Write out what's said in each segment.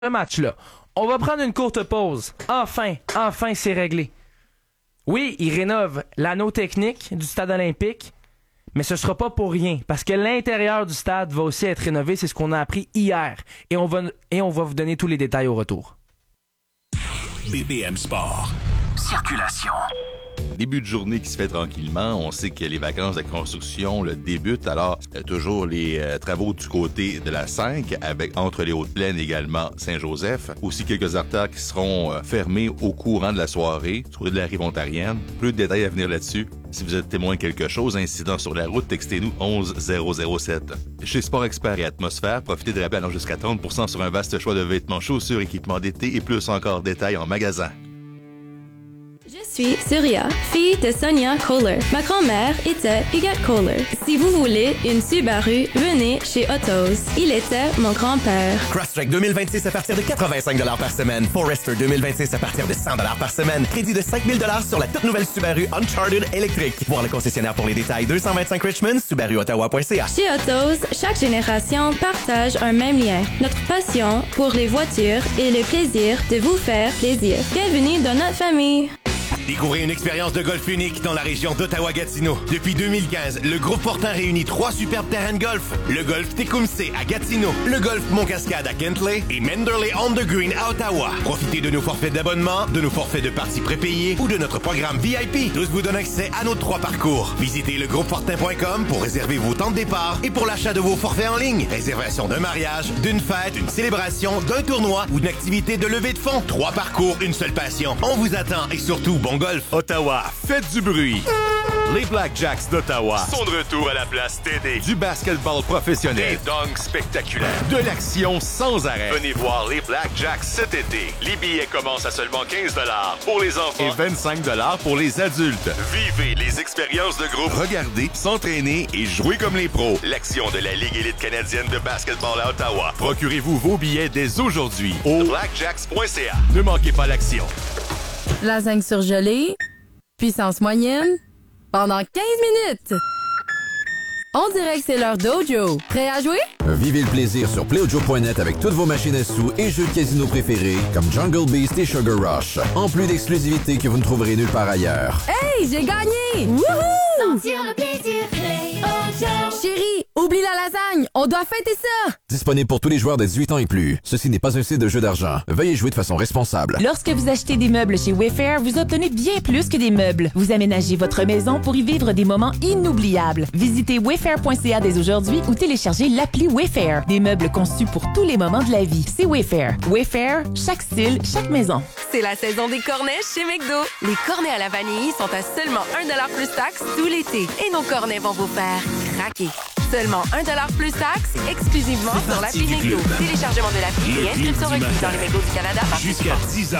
match-là. On va prendre une courte pause. Enfin, c'est réglé. Oui, ils rénovent l'anneau technique du stade olympique, mais ce sera pas pour rien, parce que l'intérieur du stade va aussi être rénové. C'est ce qu'on a appris hier. Et on va vous donner tous les détails au retour. BPM Sport. Circulation. Début de journée qui se fait tranquillement. On sait que les vacances de construction débutent. Alors, toujours les travaux du côté de la 5, avec entre les Hautes-Plaines également Saint-Joseph. Aussi quelques artères qui seront fermées au courant de la soirée, sur de la rive ontarienne. Plus de détails à venir là-dessus. Si vous êtes témoin de quelque chose, incident sur la route, textez-nous 11007. Chez Sport Expert et Atmosphère, profitez de rabais allant jusqu'à 30% sur un vaste choix de vêtements, chaussures, équipements d'été et plus encore détails en magasin. Je suis Surya, fille de Sonia Kohler. Ma grand-mère était Huguette Kohler. Si vous voulez une Subaru, venez chez Autos. Il était mon grand-père. Crosstrek 2026 à partir de 85$ par semaine. Forester 2026 à partir de 100$ par semaine. Crédit de 5 000$ sur la toute nouvelle Subaru Uncharted électrique. Voir le concessionnaire pour les détails. 225 Richmond, SubaruOttawa.ca. Chez Autos, chaque génération partage un même lien. Notre passion pour les voitures et le plaisir de vous faire plaisir. Bienvenue dans notre famille. Découvrez une expérience de golf unique dans la région d'Ottawa-Gatineau. Depuis 2015, le groupe Fortin réunit 3 superbes terrains de golf. Le golf Tecumseh à Gatineau, le golf Mont-Cascade à Kentley et Manderley on the Green à Ottawa. Profitez de nos forfaits d'abonnement, de nos forfaits de parties prépayées ou de notre programme VIP. Tous vous donnent accès à nos 3 parcours. Visitez legroupefortin.com pour réserver vos temps de départ et pour l'achat de vos forfaits en ligne. Réservation d'un mariage, d'une fête, d'une célébration, d'un tournoi ou d'une activité de levée de fonds. 3 parcours, une seule passion. On vous attend et surtout, bon golf. Ottawa, faites du bruit. Les Blackjacks d'Ottawa sont de retour à la place TD. Du basketball professionnel, des dunks spectaculaires, de l'action sans arrêt. Venez voir les Blackjacks cet été. Les billets commencent à seulement 15$ pour les enfants et 25$ pour les adultes. Vivez les expériences de groupe, regardez, s'entraîner et jouer comme les pros. L'action de la Ligue élite canadienne de basketball à Ottawa. Procurez-vous vos billets dès aujourd'hui au blackjacks.ca. Ne manquez pas l'action. Lasagne surgelée, puissance moyenne, pendant 15 minutes. On dirait que c'est l'heure d'Ojo. Prêt à jouer? Vivez le plaisir sur PlayOjo.net avec toutes vos machines à sous et jeux de casino préférés comme Jungle Beast et Sugar Rush. En plus d'exclusivités que vous ne trouverez nulle part ailleurs. Hey, j'ai gagné! Wouhou! Sentir le plaisir, PlayOjo. Chérie, oublie la lasagne, on doit fêter ça! Disponible pour tous les joueurs de 18 ans et plus. Ceci n'est pas un site de jeu d'argent. Veuillez jouer de façon responsable. Lorsque vous achetez des meubles chez Wayfair, vous obtenez bien plus que des meubles. Vous aménagez votre maison pour y vivre des moments inoubliables. Visitez wayfair.ca dès aujourd'hui ou téléchargez l'appli Wayfair. Des meubles conçus pour tous les moments de la vie. C'est Wayfair. Wayfair, chaque style, chaque maison. C'est la saison des cornets chez McDo. Les cornets à la vanille sont à seulement 1$ plus taxe tout l'été. Et nos cornets vont vous faire craquer. Seulement 1$ plus taxe, exclusivement sur l'appli McDo. Téléchargement de l'appli et inscription requise dans les McDo du Canada. Jusqu'à 10h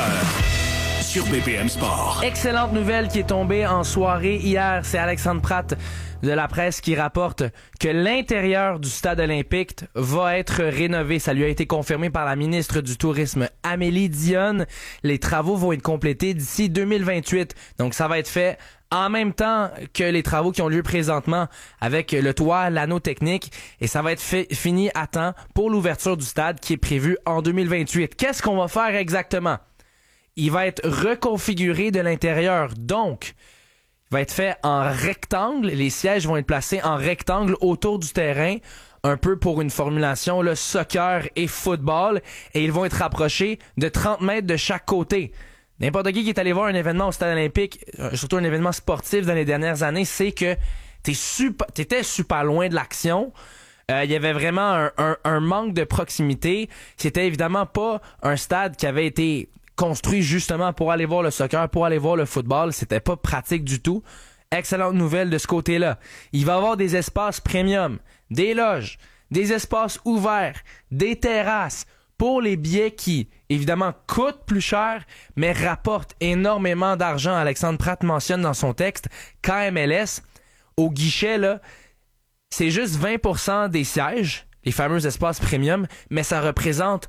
sur BPM Sport. Excellente nouvelle qui est tombée en soirée hier. C'est Alexandre Pratt de la presse qui rapporte que l'intérieur du stade olympique va être rénové. Ça lui a été confirmé par la ministre du Tourisme, Amélie Dionne. Les travaux vont être complétés d'ici 2028. Donc ça va être fait en même temps que les travaux qui ont lieu présentement avec le toit, l'anneau technique, et ça va être fini à temps pour l'ouverture du stade qui est prévue en 2028. Qu'est-ce qu'on va faire exactement? Il va être reconfiguré de l'intérieur, donc il va être fait en rectangle. Les sièges vont être placés en rectangle autour du terrain, un peu pour une formulation là, soccer et football, et ils vont être rapprochés de 30 mètres de chaque côté. N'importe qui est allé voir un événement au Stade olympique, surtout un événement sportif dans les dernières années, c'est que t'étais super loin de l'action. Il y avait vraiment un manque de proximité. C'était évidemment pas un stade qui avait été construit justement pour aller voir le soccer, pour aller voir le football. C'était pas pratique du tout. Excellente nouvelle de ce côté-là. Il va y avoir des espaces premium, des loges, des espaces ouverts, des terrasses, pour les billets qui, évidemment, coûtent plus cher, mais rapportent énormément d'argent. Alexandre Pratt mentionne dans son texte KMLS, au guichet, là, c'est juste 20% des sièges, les fameux espaces premium, mais ça représente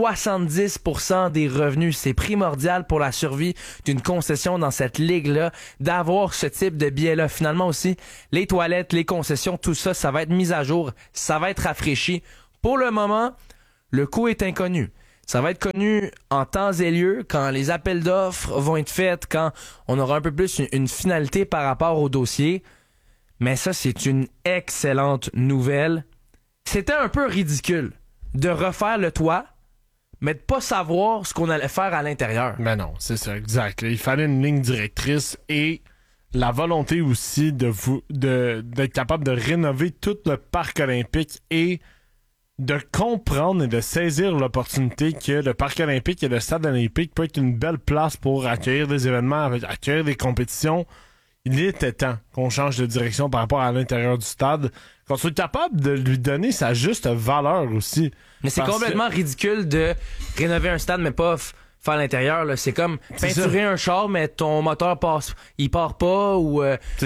70% des revenus. C'est primordial pour la survie d'une concession dans cette ligue-là, d'avoir ce type de billets-là. Finalement aussi, les toilettes, les concessions, tout ça, ça va être mis à jour, ça va être rafraîchi. Pour le moment, le coût est inconnu. Ça va être connu en temps et lieu, quand les appels d'offres vont être faits, quand on aura un peu plus une finalité par rapport au dossier. Mais ça, c'est une excellente nouvelle. C'était un peu ridicule de refaire le toit, mais de pas savoir ce qu'on allait faire à l'intérieur. Ben non, c'est ça, exact. Il fallait une ligne directrice et la volonté aussi d'être capable de rénover tout le parc olympique et de comprendre et de saisir l'opportunité que le parc olympique et le stade olympique peut être une belle place pour accueillir des événements, accueillir des compétitions. Il était temps qu'on change de direction par rapport à l'intérieur du stade, qu'on soit capable de lui donner sa juste valeur aussi. Mais c'est complètement ridicule de rénover un stade mais pas faire l'intérieur. Là. C'est comme peinturer un char mais ton moteur il part pas ou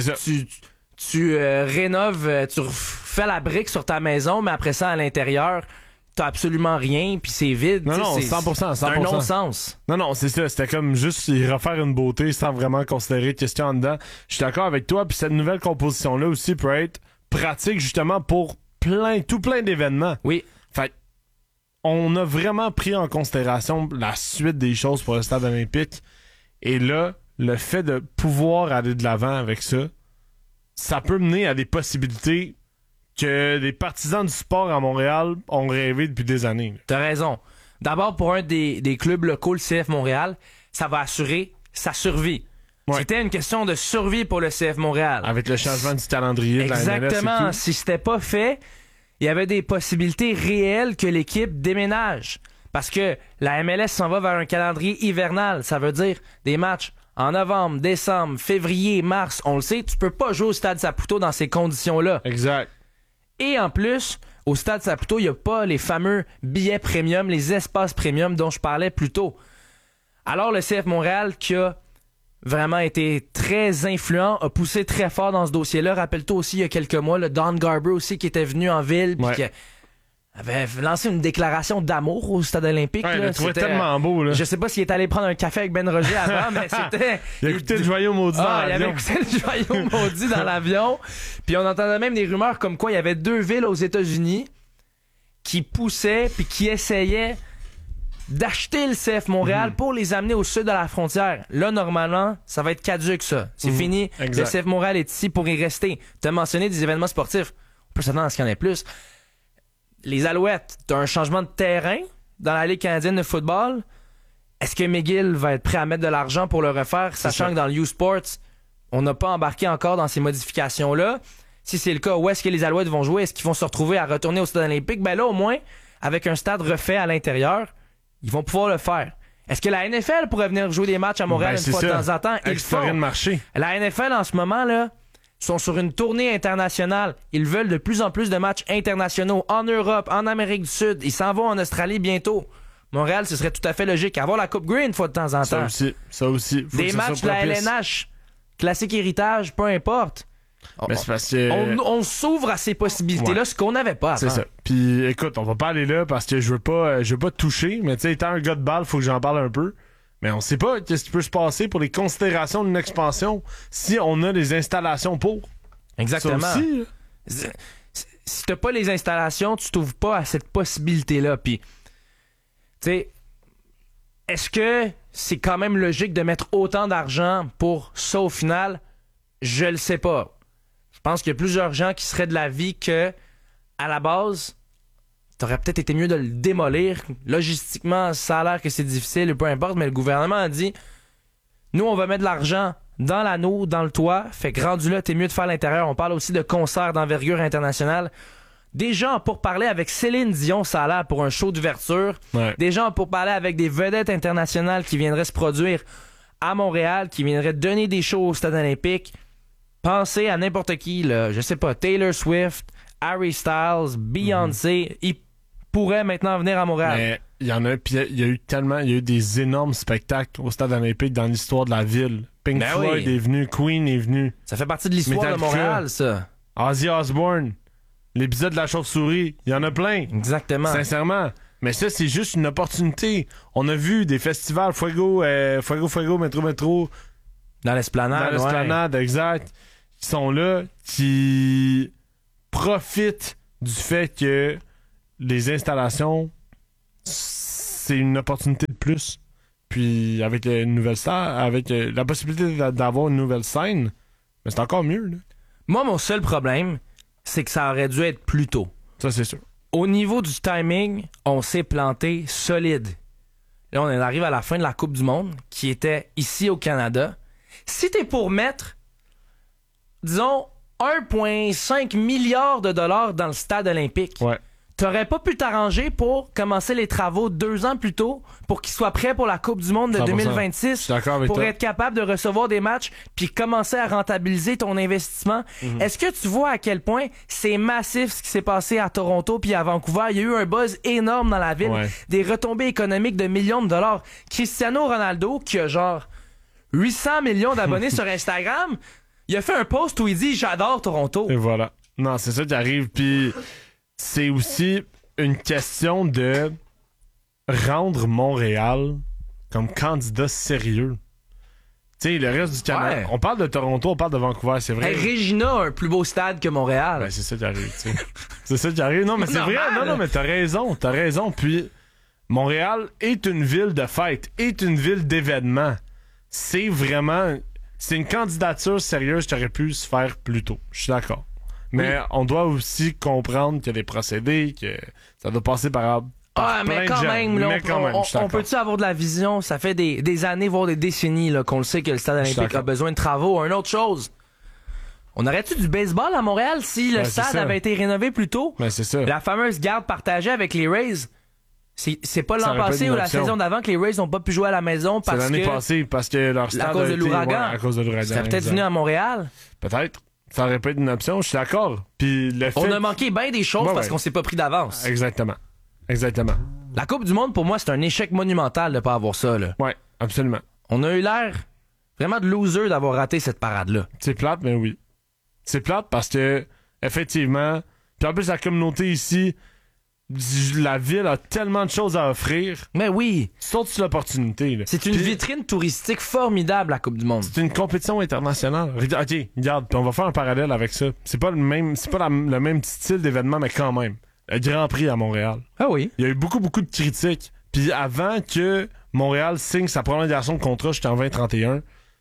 tu rénoves, tu refais la brique sur ta maison mais après ça à l'intérieur t'as absolument rien puis c'est vide. Non, c'est 100%. C'est un non-sens. Non, c'est ça. C'était comme juste y refaire une beauté sans vraiment considérer de questions en dedans. Je suis d'accord avec toi. Puis cette nouvelle composition-là aussi peut être pratique justement pour tout plein d'événements. Oui. Fait on a vraiment pris en considération la suite des choses pour le stade olympique. Et là, le fait de pouvoir aller de l'avant avec ça peut mener à des possibilités que les partisans du sport à Montréal ont rêvé depuis des années. T'as raison. D'abord, pour un des clubs locaux, le CF Montréal, ça va assurer sa survie. Ouais. C'était une question de survie pour le CF Montréal. Avec le changement du calendrier de la MLS. Exactement. Si c'était pas fait, il y avait des possibilités réelles que l'équipe déménage. Parce que la MLS s'en va vers un calendrier hivernal. Ça veut dire des matchs en novembre, décembre, février, mars. On le sait, tu peux pas jouer au Stade Saputo dans ces conditions-là. Exact. Et en plus, au Stade Saputo, il n'y a pas les fameux billets premium, les espaces premium dont je parlais plus tôt. Alors le CF Montréal, qui a vraiment été très influent, a poussé très fort dans ce dossier-là. Rappelle-toi aussi, il y a quelques mois, le Don Garber aussi, qui était venu en ville, puis qui avait lancé une déclaration d'amour au Stade olympique. Ouais, là. il trouvait tellement beau. Là. Je sais pas s'il est allé prendre un café avec Ben Roger avant, mais c'était... Il a écouté le joyau maudit dans l'avion. Il avait écouté le joyau maudit dans l'avion. Puis on entendait même des rumeurs comme quoi il y avait 2 villes aux États-Unis qui poussaient puis qui essayaient d'acheter le CF Montréal pour les amener au sud de la frontière. Là, normalement, ça va être caduc, ça. C'est fini. Exact. Le CF Montréal est ici pour y rester. Tu as mentionné des événements sportifs. On peut s'attendre à ce qu'il y en ait plus. Les Alouettes, t'as un changement de terrain dans la Ligue canadienne de football. Est-ce que McGill va être prêt à mettre de l'argent pour le refaire, sachant que dans le U-Sports, on n'a pas embarqué encore dans ces modifications-là? Si c'est le cas, où est-ce que les Alouettes vont jouer? Est-ce qu'ils vont se retrouver à retourner au Stade olympique? Ben là, au moins, avec un stade refait à l'intérieur, ils vont pouvoir le faire. Est-ce que la NFL pourrait venir jouer des matchs à Montréal une fois de temps en temps? Ils font. Marché. La NFL, en ce moment, là, sont sur une tournée internationale. Ils veulent de plus en plus de matchs internationaux en Europe, en Amérique du Sud. Ils s'en vont en Australie bientôt. Montréal, ce serait tout à fait logique. Avoir la Coupe Grey une fois de temps en temps. Ça aussi. Faut des matchs de la LNH, classique héritage, peu importe. Mais c'est parce que... on s'ouvre à ces possibilités-là, ce qu'on n'avait pas avant. C'est ça. Puis écoute, on va pas aller là parce que je veux pas toucher, mais tu sais, étant un gars de balle, faut que j'en parle un peu. Mais on sait pas qu'est-ce qui peut se passer pour les considérations d'une expansion si on a les installations pour. Exactement. Ça aussi, si t'as pas les installations, tu t'ouvres pas à cette possibilité-là. Puis, tu sais, est-ce que c'est quand même logique de mettre autant d'argent pour ça au final? Je le sais pas. Je pense qu'il y a plusieurs gens qui seraient de l'avis que, à la base, t'aurais peut-être été mieux de le démolir. Logistiquement, ça a l'air que c'est difficile, peu importe, mais le gouvernement a dit nous, on va mettre de l'argent dans l'anneau, dans le toit. Fait que rendu là, t'es mieux de faire l'intérieur. On parle aussi de concerts d'envergure internationale. Des gens pour parler avec Céline Dion, ça a l'air pour un show d'ouverture. Ouais. Des gens pour parler avec des vedettes internationales qui viendraient se produire à Montréal, qui viendraient donner des shows au Stade olympique. Pensez à n'importe qui, là. Je sais pas, Taylor Swift, Harry Styles, Beyoncé. Ils pourraient maintenant venir à Montréal. Mais il y en a, puis il y a eu des énormes spectacles au Stade olympique dans l'histoire de la ville. Pink Floyd est venu, Queen est venu. Ça fait partie de l'histoire de Montréal, ça. Ozzy Osbourne, l'épisode de la chauve-souris, il y en a plein. Exactement. Sincèrement. Mais ça, c'est juste une opportunité. On a vu des festivals Fuego, Métro. Dans l'esplanade. Exact. Qui sont là, qui profitent du fait que les installations c'est une opportunité de plus. Puis avec une nouvelle star, avec la possibilité d'avoir une nouvelle scène, mais c'est encore mieux. Là. Moi, mon seul problème, c'est que ça aurait dû être plus tôt. Ça, c'est sûr. Au niveau du timing, on s'est planté solide. Là, on arrive à la fin de la Coupe du Monde, qui était ici au Canada. Si t'es pour mettre, disons, 1,5 milliard de dollars dans le stade olympique, t'aurais pas pu t'arranger pour commencer les travaux 2 ans plus tôt pour qu'ils soient prêts pour la Coupe du Monde de 2026 pour être capable de recevoir des matchs puis commencer à rentabiliser ton investissement. Mm-hmm. Est-ce que tu vois à quel point c'est massif ce qui s'est passé à Toronto puis à Vancouver? Il y a eu un buzz énorme dans la ville, des retombées économiques de millions de dollars. Cristiano Ronaldo, qui a genre 800 millions d'abonnés sur Instagram, il a fait un post où il dit « J'adore Toronto ». Et voilà. Non, c'est ça qui arrive. Puis c'est aussi une question de rendre Montréal comme candidat sérieux. Tu sais, le reste du Canada, on parle de Toronto, on parle de Vancouver, c'est vrai. Hey, Regina a un plus beau stade que Montréal. Ben, c'est ça qui arrive, tu sais. C'est ça qui arrive. Non, mais c'est vrai. Non, mais t'as raison. Puis Montréal est une ville de fête, est une ville d'événements. C'est une candidature sérieuse qui aurait pu se faire plus tôt. Je suis d'accord. Mais on doit aussi comprendre qu'il y a des procédés, que ça doit passer par mais quand même, là, on peut-tu avoir de la vision? Ça fait des années, voire des décennies là, qu'on le sait que le stade olympique a besoin de travaux. Une autre chose, on aurait-tu du baseball à Montréal si le stade avait été rénové plus tôt? Ben, c'est ça. La fameuse garde partagée avec les Rays. C'est pas l'an passé ou la saison d'avant que les Rays n'ont pas pu jouer à la maison parce que... C'est l'année passée parce que leur stade à cause de l'ouragan. À cause de l'ouragan. Ça serait peut-être venu à Montréal. Peut-être. Ça aurait pas été une option, je suis d'accord. Puis on a manqué bien des choses parce qu'on s'est pas pris d'avance. Exactement. La Coupe du Monde, pour moi, c'est un échec monumental de pas avoir ça. Là. Ouais, absolument. On a eu l'air vraiment de loser d'avoir raté cette parade-là. C'est plate, mais oui. C'est plate parce que, effectivement, puis en plus, la communauté ici, la ville a tellement de choses à offrir. Mais oui. Saute sur l'opportunité. Là. C'est une vitrine touristique formidable, la Coupe du Monde. C'est une compétition internationale. OK, regarde, puis on va faire un parallèle avec ça. C'est pas le même style d'événement, mais quand même. Le Grand Prix à Montréal. Ah oui. Il y a eu beaucoup de critiques. Puis avant que Montréal signe sa prolongation de contrat jusqu'en 2031,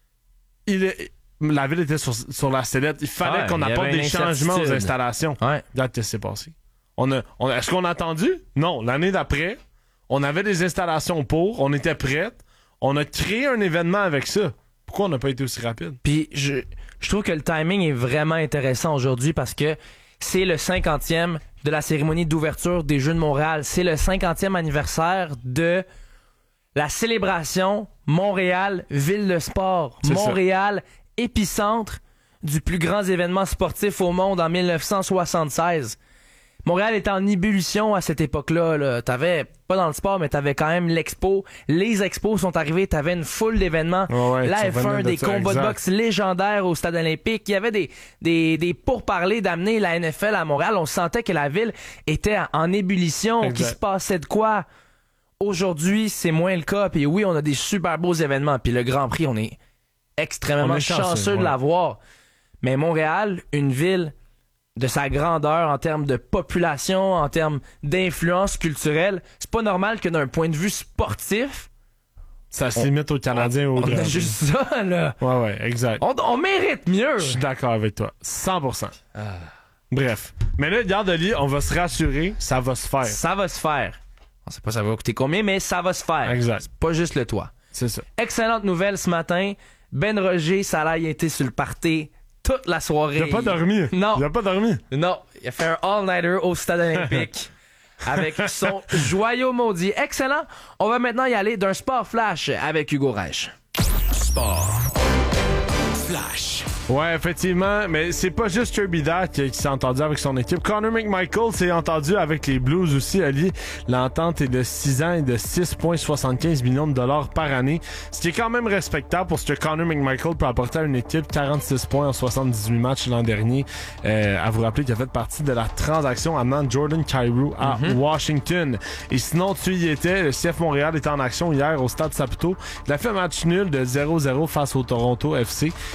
la ville était sur la sellette. Il fallait qu'on apporte des changements aux installations. Ouais. Regarde ce qui s'est passé. Est-ce qu'on a attendu? Non. L'année d'après, on avait des installations on était prêtes. On a créé un événement avec ça. Pourquoi on n'a pas été aussi rapide? Puis je trouve que le timing est vraiment intéressant aujourd'hui parce que c'est le 50e de la cérémonie d'ouverture des Jeux de Montréal. C'est le 50e anniversaire de la célébration Montréal, ville de sport. Montréal, épicentre du plus grand événement sportif au monde en 1976. Montréal était en ébullition à cette époque-là. Là. T'avais, pas dans le sport, mais t'avais quand même l'expo. Les expos sont arrivés, t'avais une foule d'événements. La F1, des combats de boxe légendaires au stade olympique. Il y avait des pourparlers d'amener la NFL à Montréal. On sentait que la ville était en ébullition, qu'il se passait de quoi. Aujourd'hui, c'est moins le cas. Puis oui, on a des super beaux événements. Puis le Grand Prix, on est extrêmement chanceux de l'avoir. Mais Montréal, une ville de sa grandeur en termes de population, en termes d'influence culturelle, c'est pas normal que d'un point de vue sportif, ça se limite aux Canadiens ou aux Grands. On a juste ça, là. Ouais, exact. On mérite mieux. Je suis d'accord avec toi. 100%. Bref. Mais là, regarde, Oli, on va se rassurer, ça va se faire. Ça va se faire. On sait pas ça va coûter combien, mais ça va se faire. Exact. C'est pas juste le toit. C'est ça. Excellente nouvelle ce matin. Ben Roger, ça a été sur le party toute la soirée. Il a pas dormi. Non. Il a pas dormi. Non. Il a fait un all-nighter au stade olympique avec son joyau maudit. Excellent. On va maintenant y aller d'un sport flash avec Hugo Reich. Sport flash. Ouais, effectivement, mais c'est pas juste Kirby Dach qui s'est entendu avec son équipe. Connor McMichael s'est entendu avec les Blues aussi, Ali. L'entente est de 6 ans et de 6,75 millions de dollars par année, ce qui est quand même respectable pour ce que Connor McMichael peut apporter à une équipe. 46 points en 78 matchs l'an dernier. À vous rappeler qu'il a fait partie de la transaction amenant Jordan Kyrou à Washington. Et sinon, tu y étais, le CF Montréal était en action hier au Stade Saputo. Il a fait un match nul de 0-0 face au Toronto FC.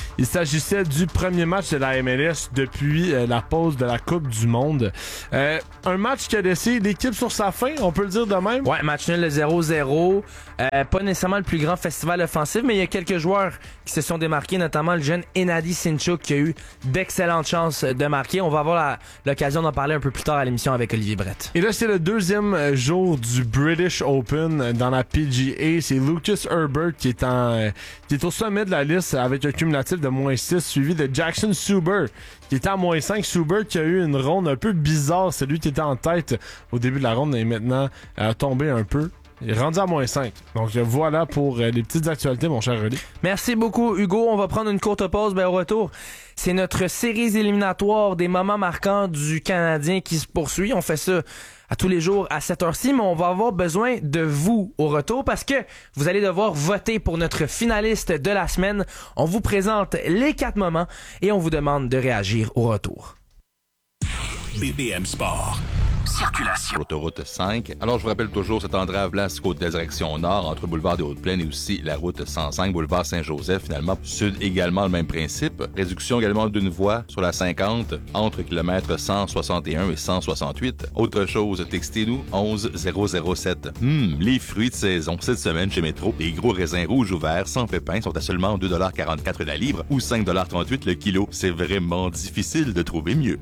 Il s'agissait du premier match de la MLS depuis la pause de la Coupe du Monde. Un match qui a laissé l'équipe sur sa faim, on peut le dire de même. Ouais, match nul, le 0-0. Pas nécessairement le plus grand festival offensif, mais il y a quelques joueurs qui se sont démarqués, notamment le jeune Enadi Sinchuk qui a eu d'excellentes chances de marquer. On va avoir l'occasion d'en parler un peu plus tard à l'émission avec Olivier Brett. Et là, c'est le deuxième jour du British Open dans la PGA. C'est Lucas Herbert qui est au sommet de la liste avec un cumulatif de -6, suivi de Jackson Suber qui était à -5. Suber qui a eu une ronde un peu bizarre. C'est lui qui était en tête au début de la ronde et maintenant a tombé un peu. Il est rendu à -5. Donc voilà pour les petites actualités, mon cher Rudy. Merci beaucoup, Hugo. On va prendre une courte pause. Au retour, c'est notre série éliminatoire des moments marquants du Canadien qui se poursuit. On fait ça à tous les jours à cette heure-ci, mais on va avoir besoin de vous au retour parce que vous allez devoir voter pour notre finaliste de la semaine. On vous présente les 4 moments et on vous demande de réagir au retour. BPM Sport. Circulation. L'autoroute 5. Alors, je vous rappelle toujours cet entrave là, côte de direction nord, entre boulevard des Hautes-Plaines et aussi la route 105, boulevard Saint-Joseph, finalement. Sud, également le même principe. Réduction également d'une voie sur la 50, entre kilomètres 161 et 168. Autre chose, textez-nous 11007. Les fruits de saison. Cette semaine, chez Métro, les gros raisins rouges ouverts sans pépins sont à seulement 2,44$ la livre ou 5,38$ le kilo. C'est vraiment difficile de trouver mieux.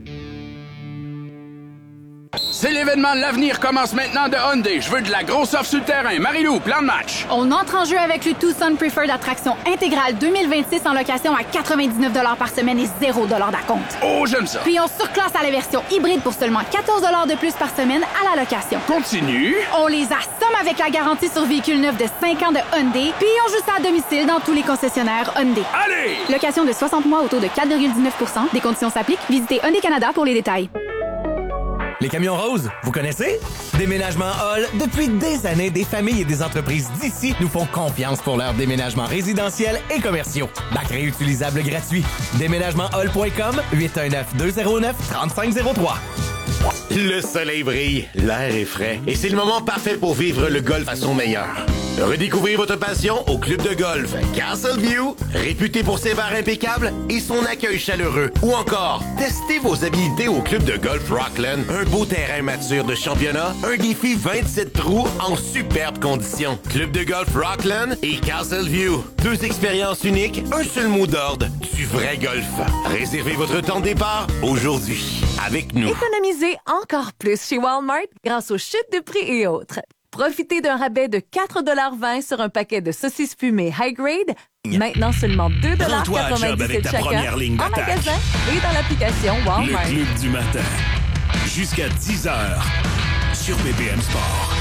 C'est l'événement de l'avenir commence maintenant de Hyundai. Je veux de la grosse offre sur le terrain. Marie-Lou, plan de match. On entre en jeu avec le Tucson Preferred Attraction intégrale 2026 en location à 99$ par semaine et 0$ d'acompte. Oh, j'aime ça. Puis on surclasse à la version hybride pour seulement 14$ de plus par semaine à la location. Continue. On les assomme avec la garantie sur véhicule neuf de 5 ans de Hyundai. Puis on joue ça à domicile dans tous les concessionnaires Hyundai. Allez! Location de 60 mois au taux de 4,19%. Des conditions s'appliquent. Visitez Hyundai Canada pour les détails. Les camions roses, vous connaissez? Déménagement Hall, depuis des années, des familles et des entreprises d'ici nous font confiance pour leurs déménagements résidentiels et commerciaux. Bac réutilisable gratuit. Déménagementhall.com, 819-209-3503. Le soleil brille, l'air est frais et c'est le moment parfait pour vivre le golf à son meilleur. Redécouvrez votre passion au club de golf Castleview, réputé pour ses bars impeccables et son accueil chaleureux. Ou encore, testez vos habilités au club de golf Rockland, un beau terrain mature de championnat, un défi 27 trous en superbes conditions. Club de golf Rockland et Castleview, 2 expériences uniques, un seul mot d'ordre, du vrai golf. Réservez votre temps de départ aujourd'hui avec nous. Économisez encore plus chez Walmart grâce aux chutes de prix et autres. Profitez d'un rabais de 4,20$ sur un paquet de saucisses fumées high grade. Maintenant seulement 2,97$ chacun en magasin et dans l'application Walmart. Le club du matin. Jusqu'à 10h sur BPM Sport.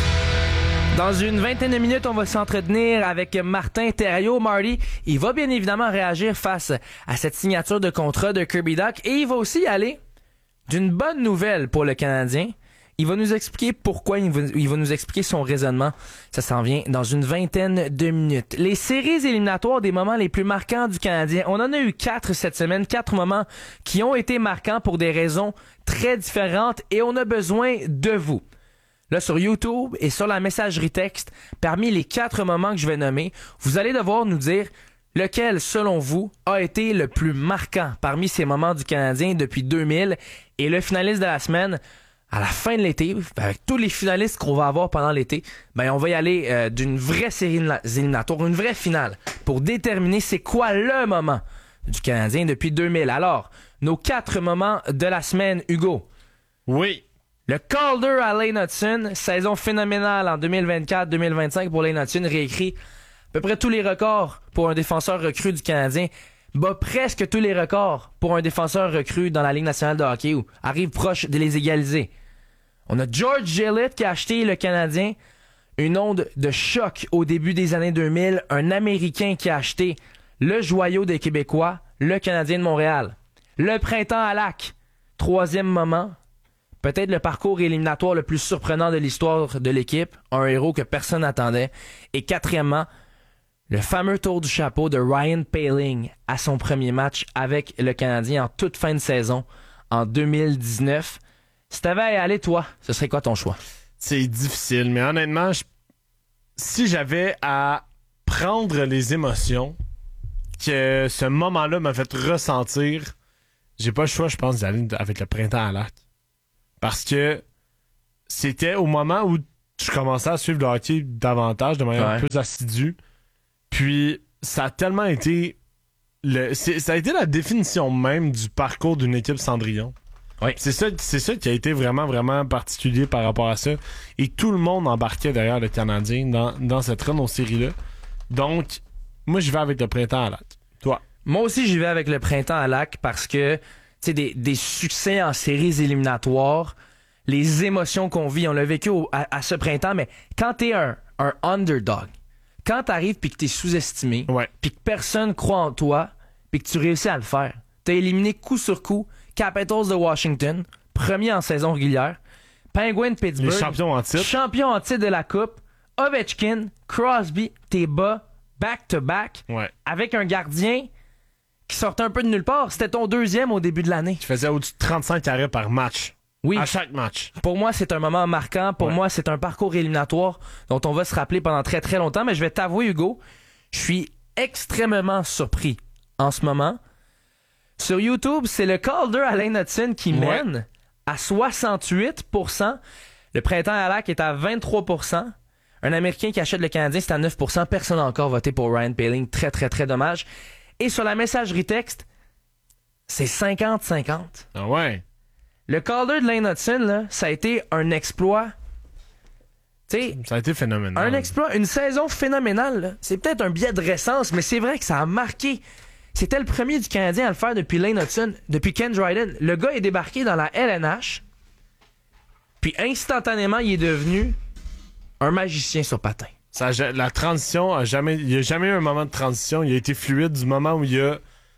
Dans une vingtaine de minutes, on va s'entretenir avec Martin Thériault. Marty, il va bien évidemment réagir face à cette signature de contrat de Kirby Dach et il va aussi aller d'une bonne nouvelle pour le Canadien. Il va nous expliquer pourquoi, il va nous expliquer son raisonnement. Ça s'en vient dans une vingtaine de minutes. Les séries éliminatoires des moments les plus marquants du Canadien. On en a eu 4 cette semaine, 4 moments qui ont été marquants pour des raisons très différentes et on a besoin de vous. Là, sur YouTube et sur la messagerie texte, parmi les 4 moments que je vais nommer, vous allez devoir nous dire lequel, selon vous, a été le plus marquant parmi ces moments du Canadien depuis 2000 et le finaliste de la semaine. À la fin de l'été, avec tous les finalistes qu'on va avoir pendant l'été, on va y aller d'une vraie série éliminatoire, une vraie finale, pour déterminer c'est quoi le moment du Canadien depuis 2000. Alors, nos 4 moments de la semaine, Hugo. Oui. Le Calder à Lane Hutson, saison phénoménale en 2024-2025 pour Lane Hutson, réécrit à peu près tous les records pour un défenseur recru du Canadien. Bat presque tous les records pour un défenseur recru dans la Ligue nationale de hockey ou arrive proche de les égaliser. On a George Gillett qui a acheté le Canadien, une onde de choc au début des années 2000, un Américain qui a acheté le joyau des Québécois, le Canadien de Montréal. Le printemps à Lac, 3e moment, peut-être le parcours éliminatoire le plus surprenant de l'histoire de l'équipe, un héros que personne n'attendait. Et 4e, le fameux tour du chapeau de Ryan Poehling à son premier match avec le Canadien en toute fin de saison en 2019. Si t'avais à y aller, toi, ce serait quoi ton choix? C'est difficile, mais honnêtement, si j'avais à prendre les émotions que ce moment-là m'a fait ressentir, j'ai pas le choix, je pense, d'aller avec le printemps à Lac. Parce que c'était au moment où je commençais à suivre le hockey davantage, de manière plus assidue. Puis ça a tellement été... ça a été la définition même du parcours d'une équipe Cendrillon. Oui. C'est ça qui a été vraiment, vraiment particulier par rapport à ça. Et tout le monde embarquait derrière le Canadien dans cette run aux séries-là. Donc, moi, j'y vais avec le printemps à Lac. Toi? Moi aussi, j'y vais avec le printemps à Lac parce que, tu sais, des succès en séries éliminatoires, les émotions qu'on vit, on l'a vécu à ce printemps, mais quand t'es un underdog, quand t'arrives puis que t'es sous-estimé, puis que personne croit en toi, puis que tu réussis à le faire, t'as éliminé coup sur coup Capitals de Washington, premier en saison régulière, Penguins de Pittsburgh, les champions en titre de la Coupe, Ovechkin, Crosby, t'es bas, back-to-back, avec un gardien qui sortait un peu de nulle part. C'était ton deuxième au début de l'année. Tu faisais au-dessus de 35 arrêts par match. Oui. À chaque match. Pour moi, c'est un moment marquant. Pour moi, c'est un parcours éliminatoire dont on va se rappeler pendant très, très longtemps. Mais je vais t'avouer, Hugo, je suis extrêmement surpris en ce moment. Sur YouTube, c'est le Calder Alain Hudson qui mène à 68%. Le printemps à Lac est à 23%. Un Américain qui achète le Canadien, c'est à 9%. Personne n'a encore voté pour Ryan Poehling. Très, très, très dommage. Et sur la messagerie texte, c'est 50-50. Ah ouais? Le Calder de Lane Hudson, là, ça a été un exploit. T'sais, ça a été phénoménal. Un exploit, une saison phénoménale. Là. C'est peut-être un biais de récence, mais c'est vrai que ça a marqué. C'était le premier du Canadien à le faire depuis Lane Hudson, depuis Ken Dryden. Le gars est débarqué dans la LNH, puis instantanément, il est devenu un magicien sur patin. La transition, il n'y a jamais eu un moment de transition. Il a été fluide du moment où il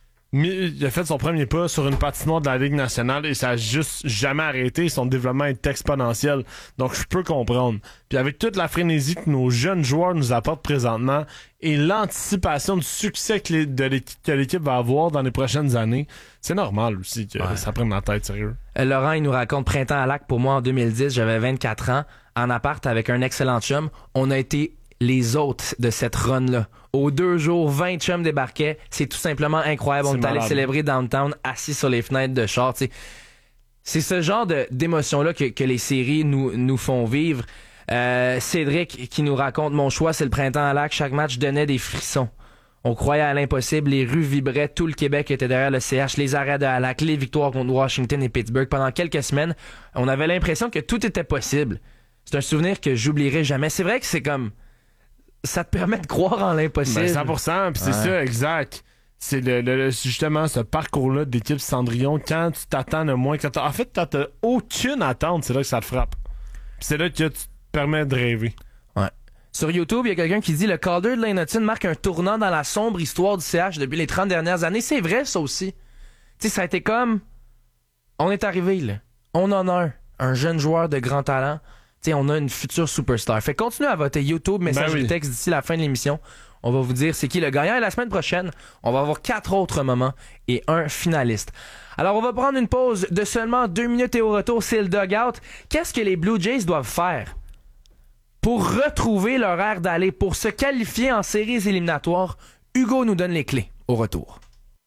a fait son premier pas sur une patinoire de la Ligue nationale et ça a juste jamais arrêté. Son développement est exponentiel. Donc, je peux comprendre. Puis avec toute la frénésie que nos jeunes joueurs nous apportent présentement et l'anticipation du succès que l'équipe va avoir dans les prochaines années, c'est normal aussi que ça prenne la tête, sérieux. Laurent, il nous raconte Printemps à Lac. Pour moi, en 2010, j'avais 24 ans, en appart avec un excellent chum. On a été les hôtes de cette run-là. Aux 2 jours, 20 chums débarquaient. C'est tout simplement incroyable. On est allé célébrer downtown, assis sur les fenêtres de char. T'sais. C'est ce genre d'émotion-là que les séries nous font vivre. Cédric qui nous raconte « Mon choix, c'est le Printemps à Lac. Chaque match donnait des frissons. On croyait à l'impossible. Les rues vibraient. Tout le Québec était derrière le CH. Les arrêts de Lac, les victoires contre Washington et Pittsburgh. Pendant quelques semaines, on avait l'impression que tout était possible. C'est un souvenir que j'oublierai jamais. C'est vrai que c'est comme... Ça te permet de croire en l'impossible. 100%, puis c'est ça, exact. C'est justement ce parcours-là d'équipe Cendrillon, quand tu t'attends le moins... En fait, t'as aucune attente, c'est là que ça te frappe. Puis c'est là que tu te permets de rêver. Ouais. Sur YouTube, il y a quelqu'un qui dit « Le Calder de Lane Hudson marque un tournant dans la sombre histoire du CH depuis les 30 dernières années. » C'est vrai, ça aussi. Tu sais, ça a été comme... On est arrivé, là. On en a un jeune joueur de grand talent. T'sais, on a une future superstar. Fait continuez à voter YouTube, message de texte d'ici la fin de l'émission. On va vous dire c'est qui le gagnant. Et la semaine prochaine, on va avoir 4 autres moments et un finaliste. Alors, on va prendre une pause de seulement 2 minutes et au retour, c'est le dugout. Qu'est-ce que les Blue Jays doivent faire pour retrouver leur air d'aller, pour se qualifier en séries éliminatoires? Hugo nous donne les clés au retour.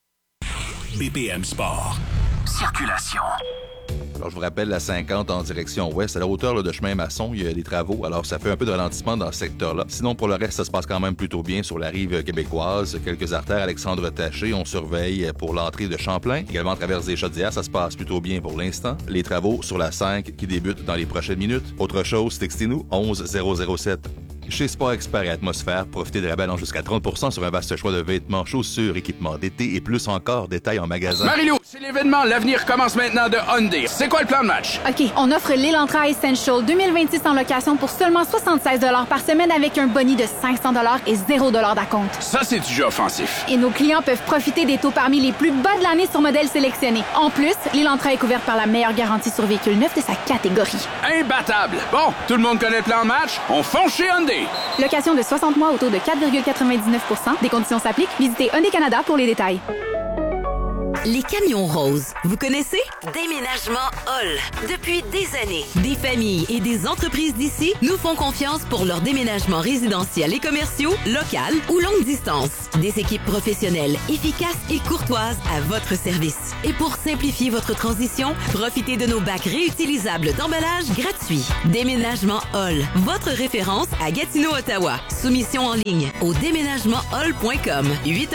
BPM Sport. Circulation. Alors, je vous rappelle la 50 en direction ouest. À la hauteur de chemin Masson, il y a des travaux. Alors, ça fait un peu de ralentissement dans ce secteur-là. Sinon, pour le reste, ça se passe quand même plutôt bien sur la rive québécoise. Quelques artères Alexandre Taché. On surveille pour l'entrée de Champlain. Également, à travers des Chaudières, ça se passe plutôt bien pour l'instant. Les travaux sur la 5 qui débutent dans les prochaines minutes. Autre chose, textez-nous 11007. Chez Sport Expert et Atmosphère, profitez de rabais allant jusqu'à 30% sur un vaste choix de vêtements, chaussures, équipements d'été et plus encore, détails en magasin. Marilou, c'est l'événement. L'avenir commence maintenant de Hyundai. C'est quoi le plan de match? OK, on offre l'Elantra Essential 2026 en location pour seulement 76 $ par semaine avec un boni de 500 $ et 0 $ d'acompte. Ça, c'est du jeu offensif. Et nos clients peuvent profiter des taux parmi les plus bas de l'année sur modèles sélectionnés. En plus, l'Elantra est couvert par la meilleure garantie sur véhicule neuf de sa catégorie. Imbattable. Bon, tout le monde connaît le plan de match. On fonce chez Hyundai. Location de 60 mois au taux de 4,99 %. Des conditions s'appliquent. Visitez Hyundai Canada pour les détails. Les camions roses, vous connaissez? Déménagement Hall. Depuis des années, des familles et des entreprises d'ici nous font confiance pour leurs déménagements résidentiels et commerciaux, local ou longue distance. Des équipes professionnelles, efficaces et courtoises à votre service. Et pour simplifier votre transition, profitez de nos bacs réutilisables d'emballage gratuits. Déménagement Hall, votre référence à Gatineau, Ottawa. Soumission en ligne au déménagementhall.com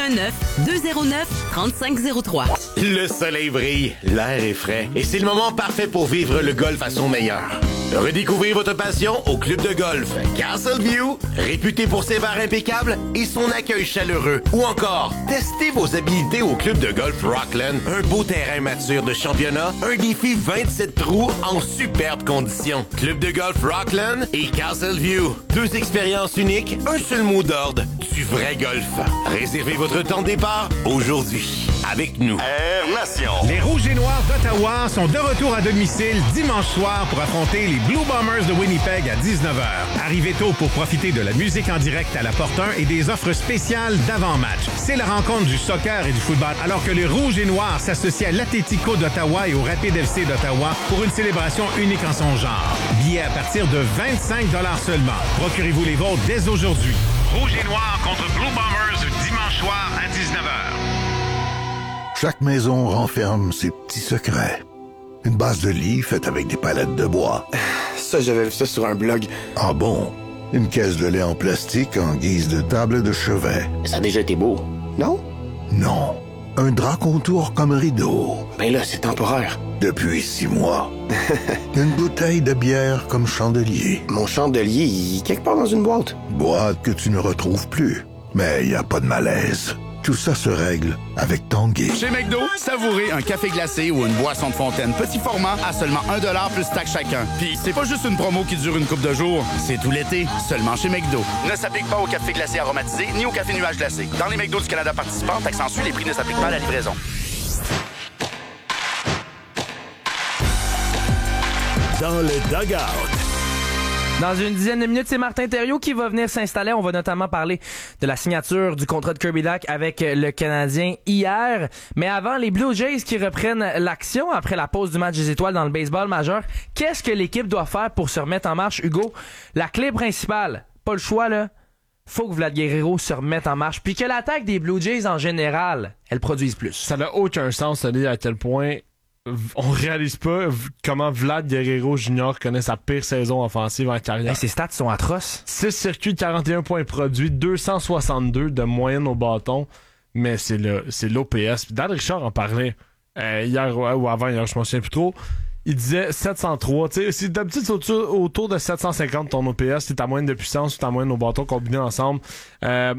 819-209-3503. Le soleil brille, l'air est frais et c'est le moment parfait pour vivre le golf à son meilleur. Redécouvrez votre passion au club de golf Castleview, réputé pour ses bars impeccables et son accueil chaleureux. Ou encore, testez vos habilités au club de golf Rockland, un beau terrain mature de championnat, un défi 27 trous en superbes conditions. Club de golf Rockland et Castleview, 2 expériences uniques, un seul mot d'ordre, du vrai golf. Réservez votre temps de départ aujourd'hui. Avec nous. Air Nation. Les Rouges et Noirs d'Ottawa sont de retour à domicile dimanche soir pour affronter les Blue Bombers de Winnipeg à 19h. Arrivez tôt pour profiter de la musique en direct à la Porte 1 et des offres spéciales d'avant-match. C'est la rencontre du soccer et du football, alors que les Rouges et Noirs s'associent à l'Atlético d'Ottawa et au Rapid FC d'Ottawa pour une célébration unique en son genre. Billets à partir de 25$ seulement. Procurez-vous les vôtres dès aujourd'hui. Rouges et Noirs contre Blue Bombers dimanche soir à 19h. Chaque maison renferme ses petits secrets. Une base de lit faite avec des palettes de bois. Ça, j'avais vu ça sur un blog. Ah bon? Une caisse de lait en plastique en guise de table de chevet. Ça a déjà été beau, non? Non. Un drap contour comme rideau. Ben là, c'est temporaire. Depuis 6 mois. Une bouteille de bière comme chandelier. Mon chandelier, il est quelque part dans une boîte. Boîte que tu ne retrouves plus. Mais il n'y a pas de malaise. Tout ça se règle avec Tanguay. Chez McDo, savourez un café glacé ou une boisson de fontaine petit format à seulement 1$ plus taxe chacun. Puis c'est pas juste une promo qui dure une couple de jours, c'est tout l'été, seulement chez McDo. Ne s'applique pas au café glacé aromatisé ni au café nuage glacé. Dans les McDo du Canada participants, taxe en suit, les prix ne s'appliquent pas à la livraison. Dans le dugout. Dans une dizaine de minutes, c'est Martin Thériault qui va venir s'installer. On va notamment parler de la signature du contrat de Kirby Dach avec le Canadien hier. Mais avant, les Blue Jays qui reprennent l'action après la pause du match des étoiles dans le baseball majeur. Qu'est-ce que l'équipe doit faire pour se remettre en marche, Hugo? La clé principale, pas le choix, là. Faut que Vlad Guerrero se remette en marche. Puis que l'attaque des Blue Jays, en général, elle produise plus. Ça n'a aucun sens de dire à quel point on réalise pas comment Vlad Guerrero Jr. connaît sa pire saison offensive en carrière. Ses stats sont atroces. 6 circuits, 41 points produits, 262 de moyenne au bâton, mais c'est l'OPS. Puis Dan Richard en parlait hier ou avant, hier, je m'en souviens plus trop. Il disait 703. Tu sais, si d'habitude c'est autour de 750 ton OPS, c'est ta moyenne de puissance ou ta moyenne au bâton combinée ensemble, ça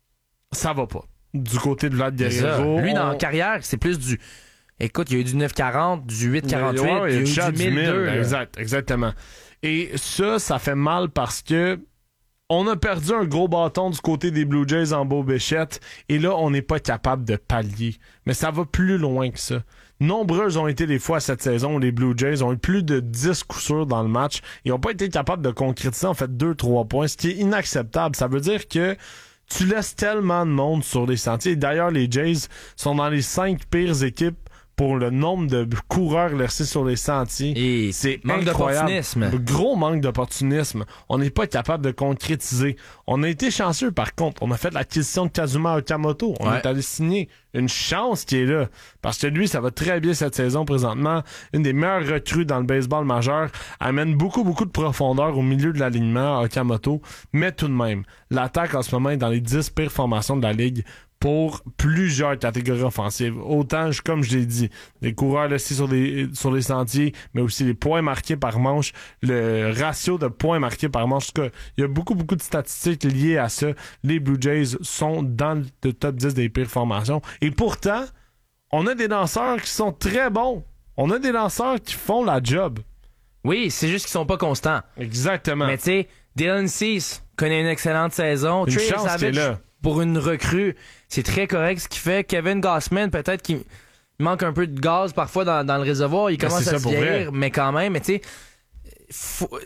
va pas. Du côté de Vlad Guerrero. Lui, dans la carrière, c'est plus du... Écoute, il y a eu du 940, du 848, il y a eu du 1002. Exactement. Et ça fait mal parce que on a perdu un gros bâton du côté des Blue Jays en Beau Bichette et là, on n'est pas capable de pallier. Mais ça va plus loin que ça. Nombreuses ont été les fois cette saison où les Blue Jays ont eu plus de 10 coups sûrs dans le match et n'ont pas été capables de concrétiser en fait 2-3 points, ce qui est inacceptable. Ça veut dire que tu laisses tellement de monde sur les sentiers. D'ailleurs, les Jays sont dans les 5 pires équipes pour le nombre de coureurs laissés sur les sentiers. Et c'est manque d'opportunisme. Gros manque d'opportunisme. On n'est pas capable de concrétiser. On a été chanceux, par contre. On a fait l'acquisition de Kazuma Okamoto. On est allé signer. Une chance qui est là. Parce que lui, ça va très bien cette saison présentement. Une des meilleures recrues dans le baseball majeur. Amène beaucoup de profondeur au milieu de l'alignement, Okamoto. Mais tout de même, l'attaque en ce moment est dans les 10 pires formations de la Ligue pour plusieurs catégories offensives. Autant, comme je l'ai dit, les coureurs laissés sur les sentiers, mais aussi les points marqués par manche, le ratio de points marqués par manche. En tout cas, il y a beaucoup de statistiques liées à ça. Les Blue Jays sont dans le top 10 des pires formations. Et pourtant, on a des lanceurs qui sont très bons. On a des lanceurs qui font la job. Oui, c'est juste qu'ils sont pas constants. Exactement. Mais tu sais, Dylan Cease connaît une excellente saison. Une Trey chance Savage, qu'il est là. Pour une recrue, c'est très correct ce qu'il fait. Kevin Gausman, peut-être qu'il manque un peu de gaz parfois dans le réservoir. Il commence à se vieillir, mais quand même, mais tu sais,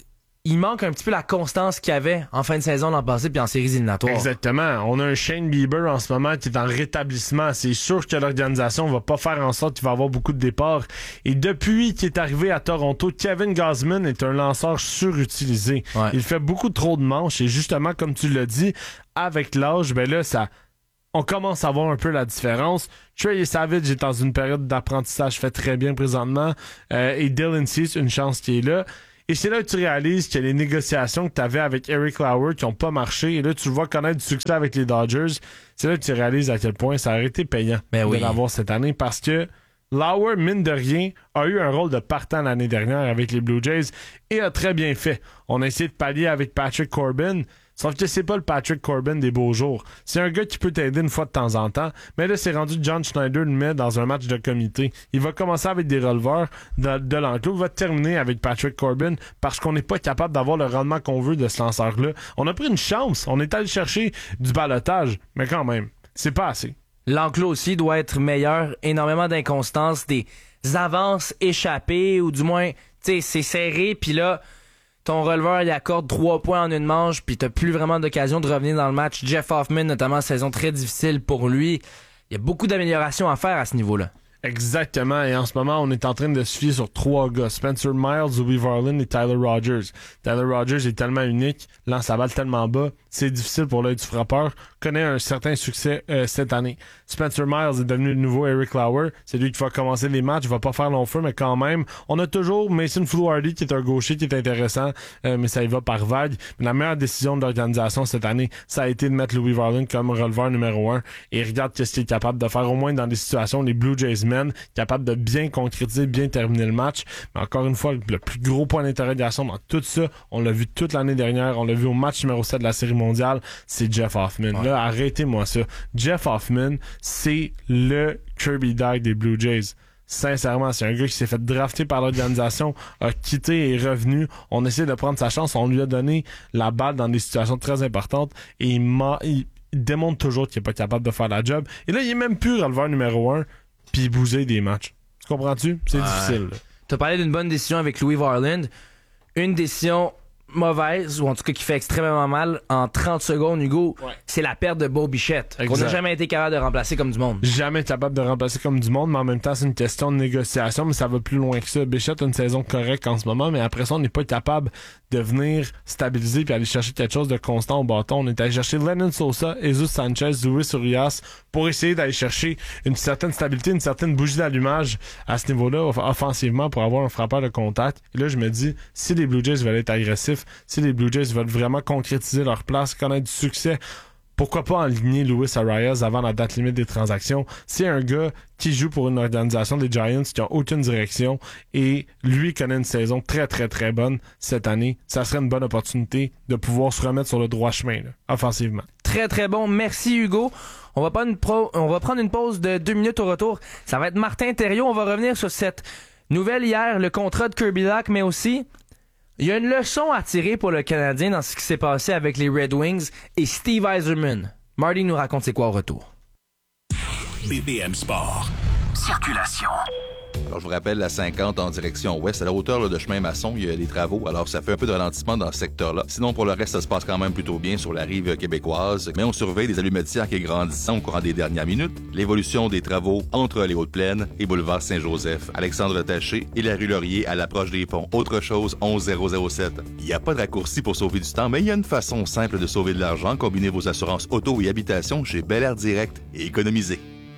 il manque un petit peu la constance qu'il y avait en fin de saison l'an passé puis en séries éliminatoires. Exactement. On a un Shane Bieber en ce moment qui est en rétablissement. C'est sûr que l'organisation va pas faire en sorte qu'il va avoir beaucoup de départs. Et depuis qu'il est arrivé à Toronto, Kevin Gausman est un lanceur surutilisé. Ouais. Il fait beaucoup trop de manches et justement, comme tu l'as dit, avec l'âge, ben là, on commence à voir un peu la différence. Trey Savage est dans une période d'apprentissage, fait très bien présentement. Et Dylan Cease, une chance qui est là. Et c'est là que tu réalises que les négociations que tu avais avec Eric Lauer qui n'ont pas marché, et là tu le vois connaître du succès avec les Dodgers, c'est là que tu réalises à quel point ça aurait été payant de l'avoir cette année, parce que Lauer, mine de rien, a eu un rôle de partant l'année dernière avec les Blue Jays et a très bien fait. On a essayé de pallier avec Patrick Corbin, sauf que c'est pas le Patrick Corbin des beaux jours. C'est un gars qui peut t'aider une fois de temps en temps, mais là, c'est rendu John Schneider le met dans un match de comité. Il va commencer avec des releveurs de l'enclos, va terminer avec Patrick Corbin parce qu'on n'est pas capable d'avoir le rendement qu'on veut de ce lanceur-là. On a pris une chance, on est allé chercher du balotage, mais quand même, c'est pas assez. L'enclos aussi doit être meilleur, énormément d'inconstance, des avances échappées, ou du moins, tu sais, c'est serré, puis là, ton releveur, il accorde 3 points en une manche, puis t'as plus vraiment d'occasion de revenir dans le match. Jeff Hoffman, notamment, saison très difficile pour lui. Il y a beaucoup d'améliorations à faire à ce niveau-là. Exactement, et en ce moment, on est en train de se fier sur 3 gars. Spencer Miles, Louis Varland et Tyler Rogers. Tyler Rogers est tellement unique, lance sa balle tellement bas, c'est difficile pour l'œil du frappeur, connaît un certain succès cette année. Spencer Miles est devenu le nouveau Eric Lauer, c'est lui qui va commencer les matchs, il va pas faire long feu, mais quand même, on a toujours Mason Fluhardy qui est un gaucher qui est intéressant, mais ça y va par vague. Mais la meilleure décision de l'organisation cette année, ça a été de mettre Louis Varland comme releveur numéro 1, et regarde ce qu'il est capable de faire, au moins dans des situations, les Blue Jays capable de bien concrétiser, bien terminer le match. Mais encore une fois, le plus gros point d'interrogation dans tout ça, on l'a vu toute l'année dernière, on l'a vu au match numéro 7 de la Série mondiale, c'est Jeff Hoffman. Ouais. Là, arrêtez-moi ça. Jeff Hoffman, c'est le Kirby Dach des Blue Jays. Sincèrement, c'est un gars qui s'est fait drafter par l'organisation, a quitté et est revenu. On essaie de prendre sa chance, on lui a donné la balle dans des situations très importantes et il démontre toujours qu'il n'est pas capable de faire la job. Et là, il est même plus releveur numéro 1 puis bouger des matchs. Tu comprends-tu? C'est difficile. Tu as parlé d'une bonne décision avec Louis Varland. Une décision mauvaise, ou en tout cas qui fait extrêmement mal en 30 secondes, Hugo, c'est la perte de Bo Bichette. On n'a jamais été capable de remplacer comme du monde. Jamais capable de remplacer comme du monde, mais en même temps, c'est une question de négociation, mais ça va plus loin que ça. Bichette a une saison correcte en ce moment, mais après ça, on n'est pas capable de venir stabiliser puis aller chercher quelque chose de constant au bâton. On est allé chercher Lennon Sosa, Jesus Sanchez, Luis Urias pour essayer d'aller chercher une certaine stabilité, une certaine bougie d'allumage à ce niveau-là, offensivement, pour avoir un frappeur de contact. Et là, je me dis, si les Blue Jays veulent être agressifs, si les Blue Jays veulent vraiment concrétiser leur place, connaître du succès, pourquoi pas aligner Luis Arias avant la date limite des transactions? C'est un gars qui joue pour une organisation des Giants qui a aucune direction et lui connaît une saison très très très bonne cette année. Ça serait une bonne opportunité de pouvoir se remettre sur le droit chemin, là, offensivement. Très très bon. Merci Hugo. On va prendre une pause de 2 minutes au retour. Ça va être Martin Thériault. On va revenir sur cette nouvelle hier, le contrat de Kirby Dach, mais aussi il y a une leçon à tirer pour le Canadien dans ce qui s'est passé avec les Red Wings et Steve Yzerman. Marty nous raconte c'est quoi au retour. BPM Sport. Circulation. Alors, je vous rappelle, la 50 en direction ouest, à la hauteur là, de Chemin Masson, il y a des travaux. Alors, ça fait un peu de ralentissement dans ce secteur-là. Sinon, pour le reste, ça se passe quand même plutôt bien sur la rive québécoise. Mais on surveille des allumetières qui grandissent au courant des dernières minutes. L'évolution des travaux entre les Hautes-Plaines et boulevard Saint-Joseph. Alexandre Taché et la rue Laurier à l'approche des ponts. Autre chose, 11007. Il n'y a pas de raccourci pour sauver du temps, mais il y a une façon simple de sauver de l'argent. Combinez vos assurances auto et habitation chez Bel Air Direct et économisez.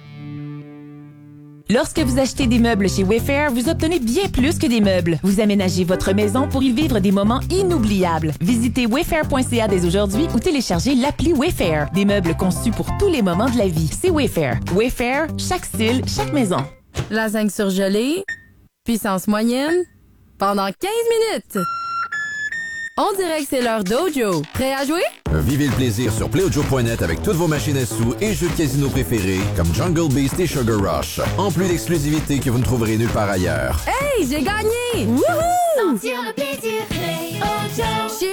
Lorsque vous achetez des meubles chez Wayfair, vous obtenez bien plus que des meubles. Vous aménagez votre maison pour y vivre des moments inoubliables. Visitez wayfair.ca dès aujourd'hui ou téléchargez l'appli Wayfair. Des meubles conçus pour tous les moments de la vie. C'est Wayfair. Wayfair, chaque style, chaque maison. Lasagne surgelée, puissance moyenne, pendant 15 minutes. On dirait que c'est l'heure d'Ojo. Prêt à jouer? Vivez le plaisir sur PlayOjo.net avec toutes vos machines à sous et jeux de casino préférés comme Jungle Beast et Sugar Rush. En plus d'exclusivités que vous ne trouverez nulle part ailleurs. Hey, j'ai gagné! Wouhou! Sentir le plaisir, PlayOjo. Chérie,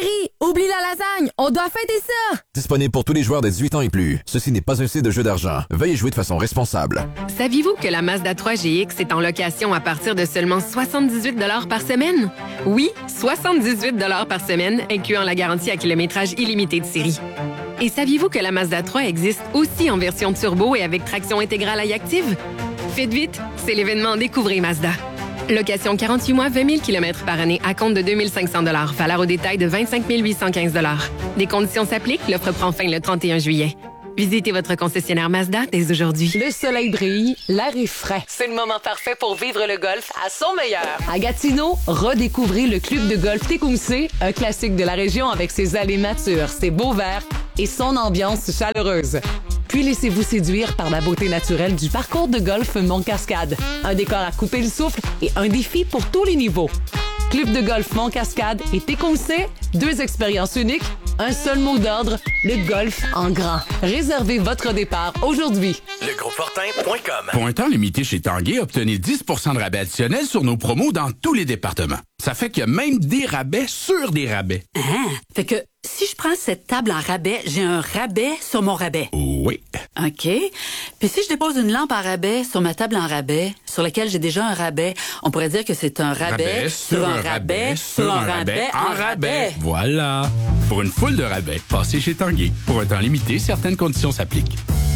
Oublie la lasagne, on doit fêter ça! Disponible pour tous les joueurs de 18 ans et plus. Ceci n'est pas un site de jeu d'argent. Veuillez jouer de façon responsable. Saviez-vous que la Mazda 3 GX est en location à partir de seulement 78 $ par semaine? Oui, 78 $ par semaine, incluant la garantie à kilométrage illimité de série. Et saviez-vous que la Mazda 3 existe aussi en version turbo et avec traction intégrale iActive? Faites vite, c'est l'événement Découvrez Mazda. Location 48 mois, 20 000 km par année à compte de 2 500 $. Valeur au détail de 25 815 $. Des conditions s'appliquent. L'offre prend fin le 31 juillet. Visitez votre concessionnaire Mazda dès aujourd'hui. Le soleil brille, l'air est frais. C'est le moment parfait pour vivre le golf à son meilleur. À Gatineau, redécouvrez le club de golf Tecumseh, un classique de la région avec ses allées matures, ses beaux verts et son ambiance chaleureuse. Puis laissez-vous séduire par la beauté naturelle du parcours de golf Mont-Cascade. Un décor à couper le souffle et un défi pour tous les niveaux. Club de golf Mont-Cascade et Tecumseh, 2 expériences uniques, un seul mot d'ordre, le golf en grand. Réservez votre départ aujourd'hui. Legrosfortin.com. Pour un temps limité chez Tanguay, obtenez 10 % de rabais additionnel sur nos promos dans tous les départements. Ça fait qu'il y a même des rabais sur des rabais. Fait que si je prends cette table en rabais, j'ai un rabais sur mon rabais. Oui. OK. Puis si je dépose une lampe en rabais sur ma table en rabais, sur laquelle j'ai déjà un rabais, on pourrait dire que c'est un rabais sur un rabais sur un rabais en rabais. Voilà. Pour une foule de rabais, passez chez Tanguay. Pour un temps limité, certaines conditions s'appliquent.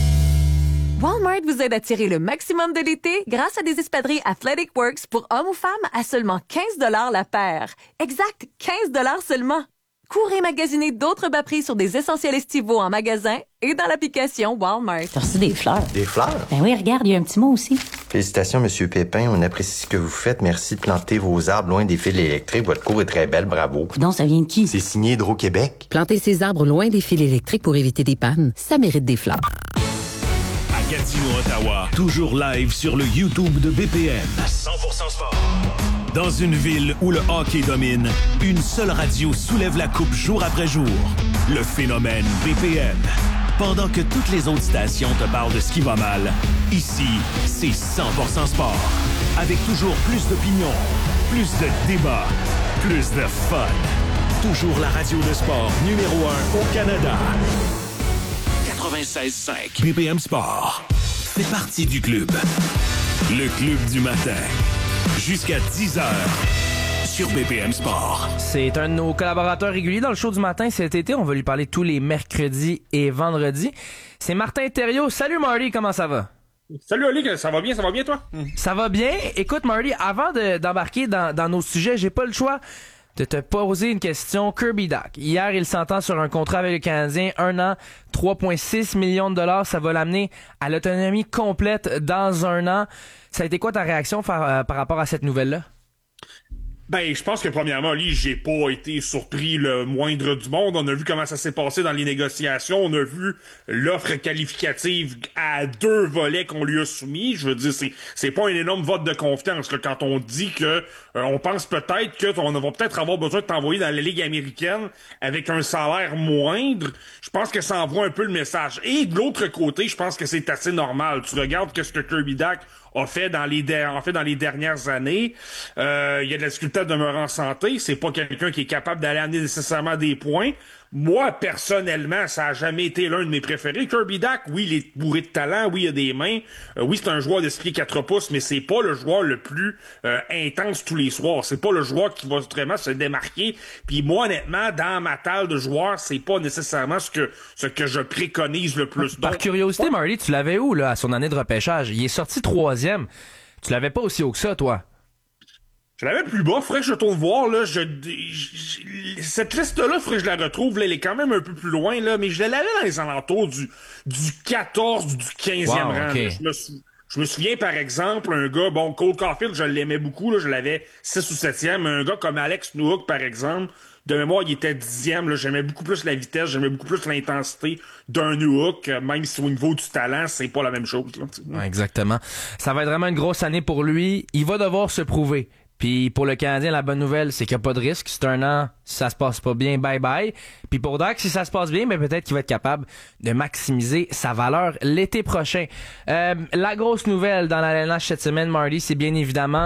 Walmart vous aide à tirer le maximum de l'été grâce à des espadrilles Athletic Works pour hommes ou femmes à seulement 15 $ la paire. Exact, 15 $ seulement. Courez magasiner d'autres bas prix sur des essentiels estivaux en magasin et dans l'application Walmart. T'as reçu des fleurs. Des fleurs? Ben oui, regarde, il y a un petit mot aussi. Félicitations, Monsieur Pépin. On apprécie ce que vous faites. Merci de planter vos arbres loin des fils électriques. Votre cour est très belle. Bravo. Donc, ça vient de qui? C'est signé Hydro-Québec. Planter ses arbres loin des fils électriques pour éviter des pannes, ça mérite des fleurs. À Gatineau, Ottawa, toujours live sur le YouTube de BPM. 100% sport. Dans une ville où le hockey domine, une seule radio soulève la coupe jour après jour. Le phénomène BPM. Pendant que toutes les autres stations te parlent de ce qui va mal, ici, c'est 100% sport. Avec toujours plus d'opinions, plus de débats, plus de fun. Toujours la radio de sport numéro 1 au Canada. 96.5 BPM Sport fait partie du club. Le club du matin. Jusqu'à 10h sur BPM Sport. C'est un de nos collaborateurs réguliers dans le show du matin cet été. On va lui parler tous les mercredis et vendredis. C'est Martin Thériault. Salut Marty, comment ça va? Salut Oli, ça va bien toi? Ça va bien. Écoute Marty, avant d'embarquer dans nos sujets, j'ai pas le choix de te poser une question. Kirby Dach. Hier, il s'entend sur un contrat avec le Canadien, 1 an, 3,6 millions de $. Ça va l'amener à l'autonomie complète dans 1 an. Ça a été quoi ta réaction par rapport à cette nouvelle-là? Ben, je pense que premièrement, Oli, j'ai pas été surpris le moindre du monde. On a vu comment ça s'est passé dans les négociations. On a vu l'offre qualificative à 2 volets qu'on lui a soumis. Je veux dire, c'est pas un énorme vote de confiance là, quand on dit que on pense peut-être que on va peut-être avoir besoin de t'envoyer dans la Ligue américaine avec un salaire moindre. Je pense que ça envoie un peu le message. Et de l'autre côté, je pense que c'est assez normal. Tu regardes ce que Kirby Dach a fait dans les dernières années. Il y a de la difficulté à demeurer en santé. C'est pas quelqu'un qui est capable d'aller amener nécessairement des points. Moi, personnellement, ça a jamais été l'un de mes préférés. Kirby Dach, oui, il est bourré de talent, oui, il a des mains. Oui, c'est un joueur de 6 pieds 4 pouces, mais c'est pas le joueur le plus intense tous les soirs. C'est pas le joueur qui va vraiment se démarquer. Puis moi, honnêtement, dans ma table de joueurs, c'est pas nécessairement ce que je préconise le plus. Par curiosité, Marty, tu l'avais où, là, à son année de repêchage? Il est sorti 3e. Tu l'avais pas aussi haut que ça, toi? Je l'avais plus bas, faudrait que je tourne voir, là, cette liste-là, faudrait que je la retrouve, là, elle est quand même un peu plus loin, là, mais je l'avais dans les alentours du 14 ou du 15e rang. Okay. Je me souviens, par exemple, un gars, Cole Caulfield, je l'aimais beaucoup, là, je l'avais 6 ou 7e, un gars comme Alex Newhook, par exemple, de mémoire, il était 10e, là, j'aimais beaucoup plus la vitesse, j'aimais beaucoup plus l'intensité d'un Newhook, même si au niveau du talent, c'est pas la même chose, là. Ouais, exactement. Ça va être vraiment une grosse année pour lui. Il va devoir se prouver. Puis pour le Canadien, la bonne nouvelle, c'est qu'il n'y a pas de risque. C'est 1 an, si ça se passe pas bien, bye-bye. Puis pour Dach, si ça se passe bien, mais peut-être qu'il va être capable de maximiser sa valeur l'été prochain. La grosse nouvelle dans la LNH cette semaine, Marty, c'est bien évidemment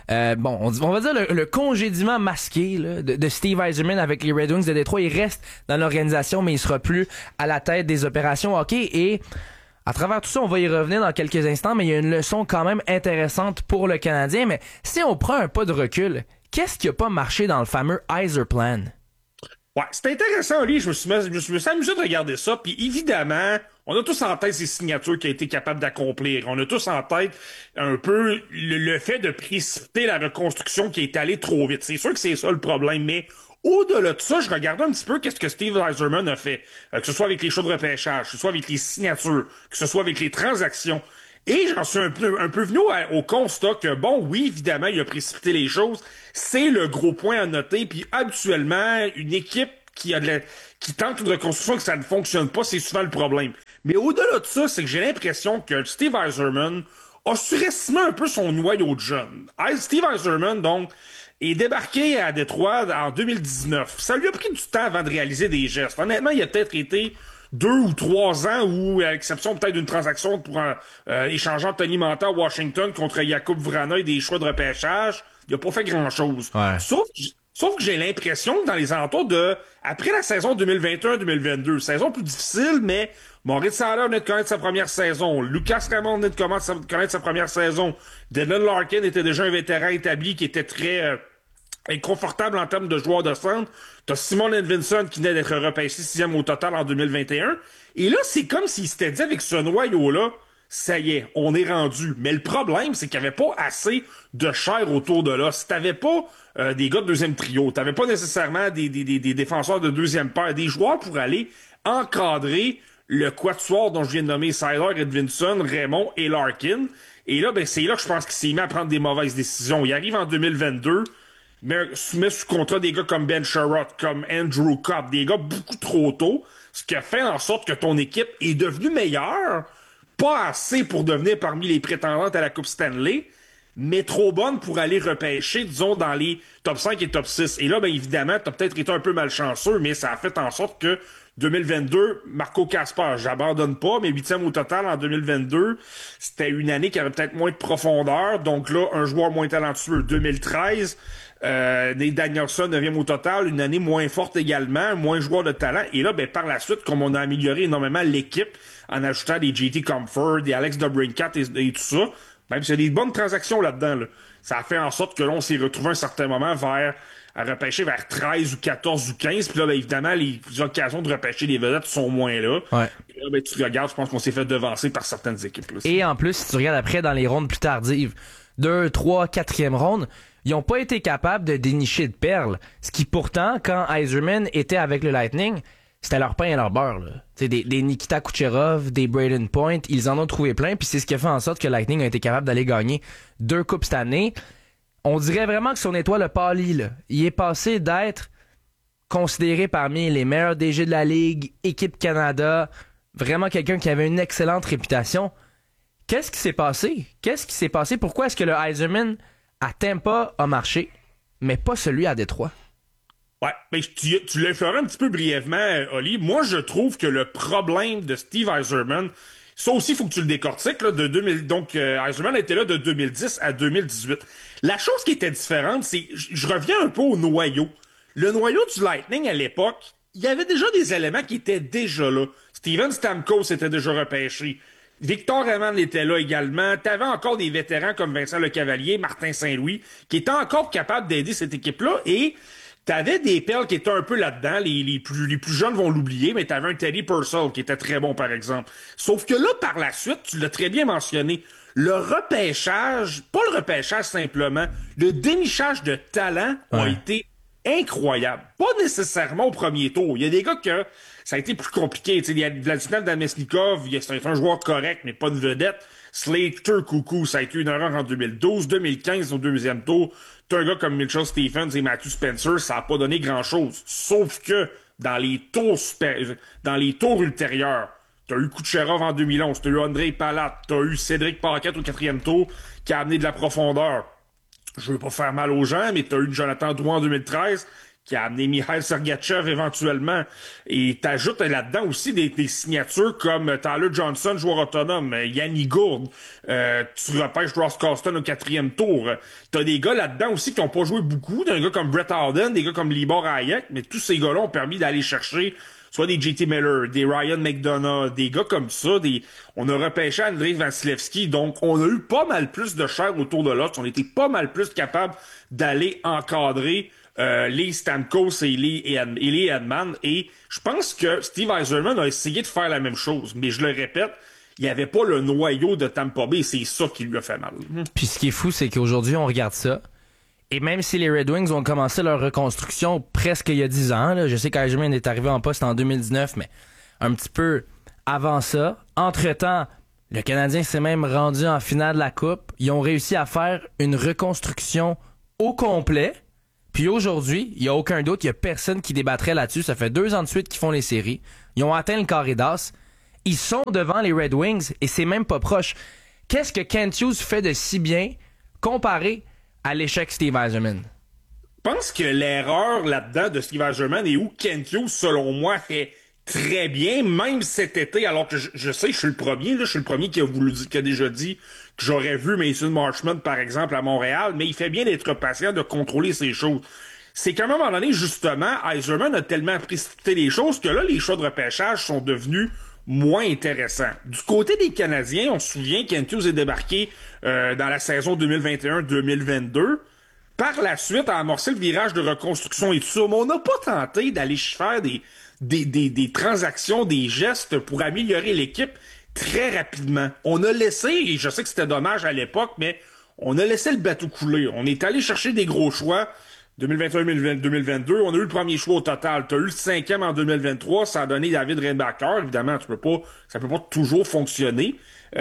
on va dire le congédiement masqué là, de Steve Yzerman avec les Red Wings de Détroit. Il reste dans l'organisation, mais il sera plus à la tête des opérations hockey. Et à travers tout ça, on va y revenir dans quelques instants, mais il y a une leçon quand même intéressante pour le Canadien. Mais si on prend un pas de recul, qu'est-ce qui a pas marché dans le fameux Yzer Plan? Ouais, c'est intéressant, Oli. Je me suis amusé de regarder ça. Puis évidemment, on a tous en tête ces signatures qu'il a été capable d'accomplir. On a tous en tête un peu le fait de précipiter la reconstruction qui est allée trop vite. C'est sûr que c'est ça le problème, mais au-delà de ça, je regardais un petit peu qu'est-ce que Steve Yzerman a fait. Que ce soit avec les choix de repêchage, que ce soit avec les signatures, que ce soit avec les transactions. Et j'en suis un peu venu au constat que, bon, oui, évidemment, il a précipité les choses. C'est le gros point à noter. Puis habituellement, une équipe qui tente une reconstruction et que ça ne fonctionne pas, c'est souvent le problème. Mais au-delà de ça, c'est que j'ai l'impression que Steve Yzerman a surestimé un peu son noyau de jeunes. Steve Yzerman, donc, est débarqué à Détroit en 2019. Ça lui a pris du temps avant de réaliser des gestes. Honnêtement, il a peut-être été 2 ou 3 ans où, à l'exception peut-être d'une transaction pour échangeant Tony Manta à Washington contre Jakub Vrana et des choix de repêchage, il a pas fait grand-chose. Ouais. Sauf que j'ai l'impression que dans les alentours après la saison 2021-2022, saison plus difficile, mais Moritz Seider venait de connaître sa première saison, Lucas Raymond venait de connaître sa première saison, Dylan Larkin était déjà un vétéran établi qui était très inconfortable en termes de joueur de centre. T'as Simon Edvinsson qui venait d'être repêché 6e au total en 2021. Et là, c'est comme s'il s'était dit avec ce noyau-là, ça y est, on est rendu. Mais le problème, c'est qu'il n'y avait pas assez de chair autour de là. Si t'avais pas des gars de deuxième trio, t'avais pas nécessairement des défenseurs de deuxième paire, des joueurs pour aller encadrer le quatuor dont je viens de nommer Seider, Edvinsson, Raymond et Larkin. Et là, c'est là que je pense qu'il s'est mis à prendre des mauvaises décisions. Il arrive en 2022, met sous contrat des gars comme Ben Sherratt, comme Andrew Copp, des gars beaucoup trop tôt, ce qui a fait en sorte que ton équipe est devenue meilleure, pas assez pour devenir parmi les prétendantes à la Coupe Stanley, mais trop bonne pour aller repêcher, disons, dans les top 5 et top 6. Et là, évidemment, t'as peut-être été un peu malchanceux, mais ça a fait en sorte que 2022, Marco Kasper, j'abandonne pas, mais 8e au total en 2022, c'était une année qui avait peut-être moins de profondeur, donc là, un joueur moins talentueux. 2013, Nate Danielson, 9e au total, une année moins forte également, moins joueur de talent. Et là, par la suite, comme on a amélioré énormément l'équipe en ajoutant des JT Comfort, des Alex DeBrincat et tout ça, même s'il y a des bonnes transactions là-dedans, là, ça a fait en sorte que l'on s'est retrouvé à un certain moment à repêcher vers 13 ou 14 ou 15. Puis là, évidemment, les occasions de repêcher des vedettes sont moins là. Ouais. Et là, tu regardes, je pense qu'on s'est fait devancer par certaines équipes. Là, et en plus, si tu regardes après dans les rondes plus tardives, 2, 3, 4e ronde, ils n'ont pas été capables de dénicher de perles. Ce qui pourtant, quand Yzerman était avec le Lightning, c'était leur pain et leur beurre. Là. Des Nikita Kucherov, des Braden Point, ils en ont trouvé plein. Puis c'est ce qui a fait en sorte que le Lightning a été capable d'aller gagner 2 coupes cette année. On dirait vraiment que son étoile a pâli, là. Il est passé d'être considéré parmi les meilleurs DG de la Ligue, équipe Canada, vraiment quelqu'un qui avait une excellente réputation. Qu'est-ce qui s'est passé? Pourquoi est-ce que le Yzerman à Tampa a marché, mais pas celui à Détroit? Ouais, mais tu l'effleurais un petit peu brièvement, Oli. Moi, je trouve que le problème de Steve Yzerman, ça aussi, il faut que tu le décortiques, là, de 2000. Donc, Yzerman était là de 2010 à 2018. La chose qui était différente, c'est, je reviens un peu au noyau. Le noyau du Lightning à l'époque, il y avait déjà des éléments qui étaient déjà là. Steven Stamkos était déjà repêché. Victor Raymond était là également. T'avais encore des vétérans comme Vincent Lecavalier, Martin Saint-Louis, qui étaient encore capables d'aider cette équipe-là. Et t'avais des perles qui étaient un peu là-dedans. Les plus jeunes vont l'oublier, mais t'avais un Teddy Purcell qui était très bon, par exemple. Sauf que là, par la suite, tu l'as très bien mentionné, le repêchage, pas le repêchage simplement, le dénichage de talent a été incroyable. Pas nécessairement au premier tour. Il y a des gars que ça a été plus compliqué. Il y a Vladislav Namestnikov, c'est un joueur correct, mais pas une vedette. Slater Coucou, ça a été une erreur en 2012. 2015, au deuxième tour, t'as un gars comme Mitchell Stephens et Matthew Spencer, ça a pas donné grand-chose. Sauf que dans les tours ultérieurs, t'as eu Kucherov en 2011, t'as eu Andrei Palat, t'as eu Cédric Paquette au 4e tour qui a amené de la profondeur. Je veux pas faire mal aux gens, mais t'as eu Jonathan Drouin en 2013 qui a amené Mikhail Sergachev éventuellement. Et t'ajoutes là-dedans aussi des signatures comme Tyler Johnson, joueur autonome, Yanni Gourde, tu repêches Ross Coston au 4e tour. T'as des gars là-dedans aussi qui ont pas joué beaucoup, d'un gars comme Brett Howden, des gars comme Libor Hayek, mais tous ces gars-là ont permis d'aller chercher soit des JT Miller, des Ryan McDonough, des gars comme ça, on a repêché Andrei Vasilevski, donc on a eu pas mal plus de chair autour de l'os, on était pas mal plus capable d'aller encadrer les Stamkos et les Edman, et je pense que Steve Yzerman a essayé de faire la même chose, mais je le répète, il n'y avait pas le noyau de Tampa Bay, et c'est ça qui lui a fait mal. Puis ce qui est fou, c'est qu'aujourd'hui, on regarde ça, et même si les Red Wings ont commencé leur reconstruction presque il y a 10 ans, là, je sais qu'Yzerman est arrivé en poste en 2019, mais un petit peu avant ça, entre-temps, le Canadien s'est même rendu en finale de la Coupe, ils ont réussi à faire une reconstruction au complet. Puis aujourd'hui, il n'y a aucun doute, il n'y a personne qui débattrait là-dessus. Ça fait 2 ans de suite qu'ils font les séries. Ils ont atteint le carré d'as. Ils sont devant les Red Wings et c'est même pas proche. Qu'est-ce que Kent Hughes fait de si bien comparé à l'échec Steve Yzerman? Je pense que l'erreur là-dedans de Steve Yzerman est où Kent Hughes, selon moi, fait très bien, même cet été, alors que je sais, je suis le premier qui a déjà dit que j'aurais vu Mason Marchment, par exemple, à Montréal, mais il fait bien d'être patient, de contrôler ces choses. C'est qu'à un moment donné, justement, Yzerman a tellement précipité les choses que là, les choix de repêchage sont devenus moins intéressants. Du côté des Canadiens, on se souvient Kent Hughes est débarqué dans la saison 2021-2022. Par la suite, a amorcé le virage de reconstruction et tout ça, mais on n'a pas tenté d'aller faire des transactions, des gestes pour améliorer l'équipe très rapidement. On a laissé, et je sais que c'était dommage à l'époque, mais on a laissé le bateau couler. On est allé chercher des gros choix 2021-2022. On a eu le premier choix au total. Tu as eu le 5e en 2023. Ça a donné David Reinbacher. Évidemment, ça peut pas toujours fonctionner.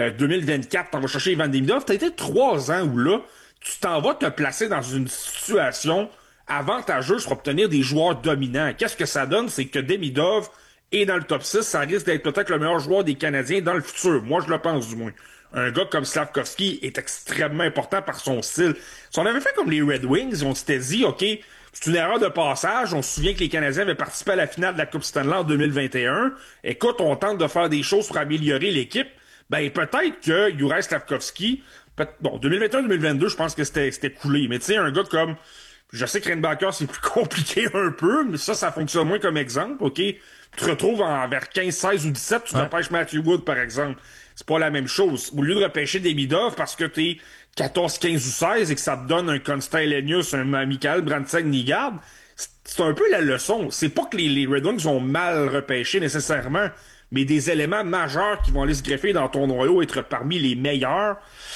2024, t'en vas chercher Ivan Demidov. T'as été 3 ans où là, tu t'en vas te placer dans une situation avantageuse pour obtenir des joueurs dominants. Qu'est-ce que ça donne? C'est que Demidov est dans le top 6. Ça risque d'être peut-être le meilleur joueur des Canadiens dans le futur. Moi, je le pense du moins. Un gars comme Slavkovski est extrêmement important par son style. Si on avait fait comme les Red Wings, on s'était dit, OK, c'est une erreur de passage. On se souvient que les Canadiens avaient participé à la finale de la Coupe Stanley en 2021. Écoute, on tente de faire des choses pour améliorer l'équipe. Ben, peut-être que Juraj Slavkovski, 2021-2022, je pense que c'était coulé. Mais tu sais, un gars comme, je sais que Reinbacher, c'est plus compliqué un peu, mais ça fonctionne moins comme exemple, OK? Tu te retrouves vers 15, 16 ou 17, tu repêches Matthew Wood, par exemple. C'est pas la même chose. Au lieu de repêcher Demidov parce que t'es 14, 15 ou 16 et que ça te donne un Constant Elenius, un Michael Brandsegg-Nygard, c'est un peu la leçon. C'est pas que les Red Wings ont mal repêché nécessairement, mais des éléments majeurs qui vont aller se greffer dans ton noyau, être parmi les meilleurs,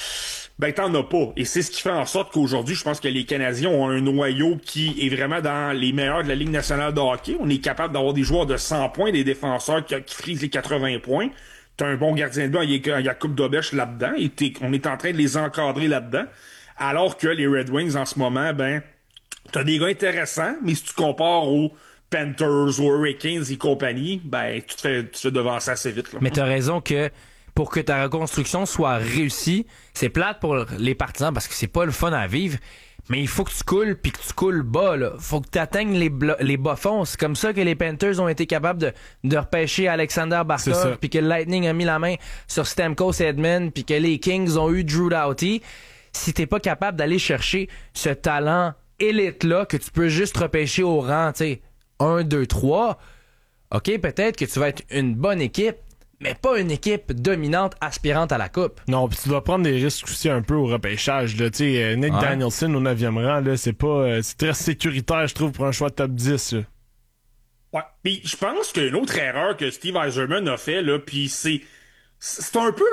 ben t'en as pas. Et c'est ce qui fait en sorte qu'aujourd'hui, je pense que les Canadiens ont un noyau qui est vraiment dans les meilleurs de la Ligue nationale de hockey. On est capable d'avoir des joueurs de 100 points, des défenseurs qui frisent les 80 points. T'as un bon gardien de but, il y a Coupe d'Obèche là-dedans, et on est en train de les encadrer là-dedans. Alors que les Red Wings, en ce moment, ben, t'as des gars intéressants, mais si tu compares aux Panthers, aux Hurricanes et compagnie, ben, tu te fais devancer assez vite, là. Mais t'as raison que pour que ta reconstruction soit réussie, c'est plate pour les partisans parce que c'est pas le fun à vivre. Mais il faut que tu coules, puis que tu coules bas, là. Faut que tu atteignes les bas-fonds. C'est comme ça que les Panthers ont été capables de repêcher Alexander Barkov, puis que le Lightning a mis la main sur Stamkos et Edman, puis que les Kings ont eu Drew Doughty. Si t'es pas capable d'aller chercher ce talent élite-là, que tu peux juste repêcher au rang, tu sais, 1, 2, 3, OK, peut-être que tu vas être une bonne équipe, mais pas une équipe dominante aspirante à la coupe. Non, puis tu dois prendre des risques aussi un peu au repêchage. Là. Nick Danielson au 9e rang, là, c'est très sécuritaire, je trouve, pour un choix top 10. Là. Ouais, puis je pense qu'une autre erreur que Steve Yzerman a fait, là, puis c'est un peu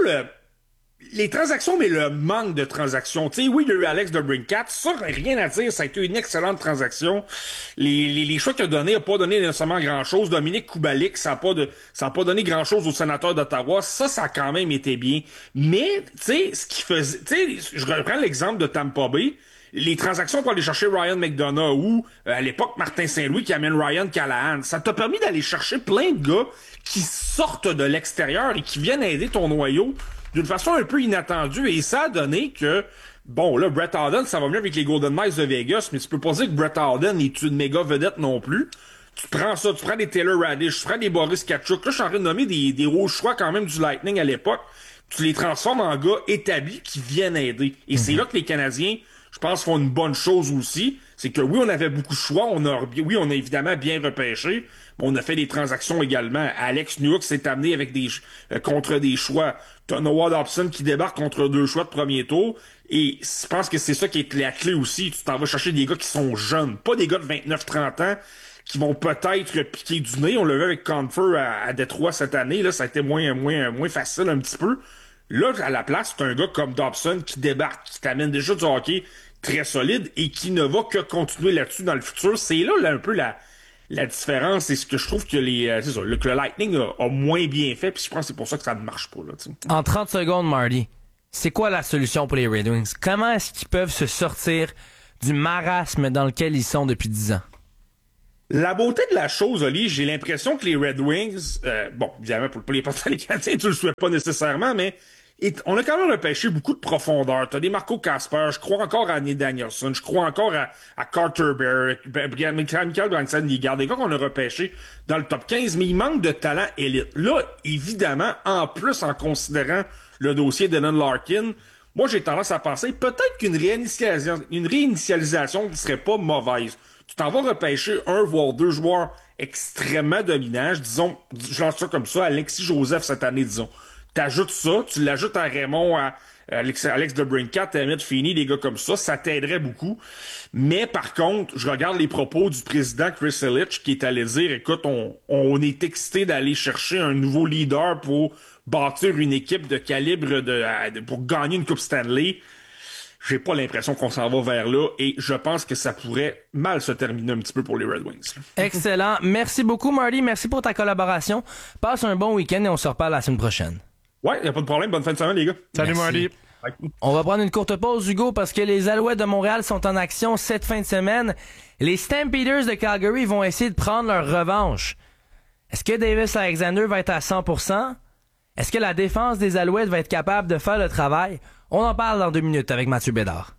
les transactions, mais le manque de transactions. Tu sais, oui, il y a eu Alex DeBrincat, ça, rien à dire, ça a été une excellente transaction. Les choix qu'il a donnés n'ont pas donné nécessairement grand-chose. Dominique Kubalik, ça a pas donné grand-chose aux sénateurs d'Ottawa. Ça a quand même été bien. Mais, tu sais, ce qui faisait... Tu sais, je reprends l'exemple de Tampa Bay. Les transactions pour aller chercher Ryan McDonough ou, à l'époque, Martin Saint-Louis qui amène Ryan Callahan, ça t'a permis d'aller chercher plein de gars qui sortent de l'extérieur et qui viennent aider ton noyau d'une façon un peu inattendue, et ça a donné que Bon, là, Brett Howden, ça va mieux avec les Golden Knights de Vegas, mais tu peux pas dire que Brett Howden est une méga vedette non plus. Tu prends ça, tu prends des Taylor Radish, tu prends des Boris Katchouk. Là, je suis en train de nommer des rouges choix quand même du Lightning à l'époque. Tu les transformes en gars établis qui viennent aider. Et c'est là que les Canadiens, je pense, font une bonne chose aussi. C'est que oui, on avait beaucoup de choix. On a évidemment bien repêché. Mais on a fait des transactions également. Alex Newhook s'est amené avec contre des choix. T'as Noah Dobson qui débarque contre 2 choix de premier tour. Et je pense que c'est ça qui est la clé aussi. Tu t'en vas chercher des gars qui sont jeunes. Pas des gars de 29-30 ans qui vont peut-être piquer du nez. On l'a vu avec Confer à Détroit cette année. Là, ça a été moins facile un petit peu. Là, à la place, c'est un gars comme Dobson qui débarque, qui t'amène déjà du hockey très solide et qui ne va que continuer là-dessus dans le futur. C'est là un peu la différence. C'est ce que je trouve que que le Lightning a moins bien fait. Puis je pense que c'est pour ça que ça ne marche pas. Là, t'sais. En 30 secondes, Marty, c'est quoi la solution pour les Red Wings? Comment est-ce qu'ils peuvent se sortir du marasme dans lequel ils sont depuis 10 ans? La beauté de la chose, Oli, j'ai l'impression que les Red Wings, évidemment, pour les porteurs les Canadiens, tu le souhaites pas nécessairement, mais on a quand même repêché beaucoup de profondeur. T'as des Marco Kasper, je crois encore à Nate Danielson, je crois encore à Carter Bear, Michael Branson, des gars qu'on a repêché dans le top 15, mais il manque de talent élite. Là, évidemment, en plus, en considérant le dossier d'Enon Larkin, moi, j'ai tendance à penser peut-être qu'une réinitialisation ne serait pas mauvaise. Tu t'en vas repêcher 1 voire 2 joueurs extrêmement dominants. Disons, je lance ça comme ça, Alexis Joseph cette année, disons. T'ajoutes ça, tu l'ajoutes à Raymond, à Alex DeBrincat, à Emmett Feeney, des gars comme ça t'aiderait beaucoup. Mais par contre, je regarde les propos du président Chris Ilitch qui est allé dire, écoute, on est excité d'aller chercher un nouveau leader pour bâtir une équipe de calibre pour gagner une Coupe Stanley. J'ai pas l'impression qu'on s'en va vers là et je pense que ça pourrait mal se terminer un petit peu pour les Red Wings. Excellent. Merci beaucoup, Marty. Merci pour ta collaboration. Passe un bon week-end et on se reparle la semaine prochaine. Ouais, y a pas de problème. Bonne fin de semaine, les gars. Salut, Marty. On va prendre une courte pause, Hugo, parce que les Alouettes de Montréal sont en action cette fin de semaine. Les Stampeders de Calgary vont essayer de prendre leur revanche. Est-ce que Davis Alexander va être à 100%? Est-ce que la défense des Alouettes va être capable de faire le travail? On en parle dans 2 minutes avec Mathieu Bédard.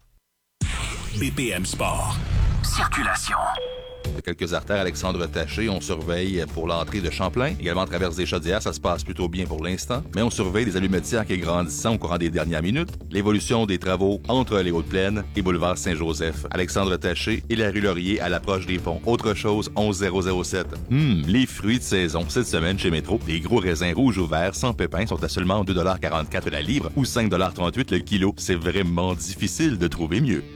BPM Sport. Circulation. Quelques artères, Alexandre Taché, on surveille pour l'entrée de Champlain. Également à travers des Chaudières, ça se passe plutôt bien pour l'instant. Mais on surveille des allumetières qui grandissant au courant des dernières minutes. L'évolution des travaux entre les Hautes-Plaines et boulevard Saint-Joseph. Alexandre Taché et la rue Laurier à l'approche des ponts. Autre chose, 11007. Les fruits de saison. Cette semaine chez Métro, les gros raisins rouges ou verts sans pépins sont à seulement 2,44$ la livre ou 5,38$ le kilo. C'est vraiment difficile de trouver mieux.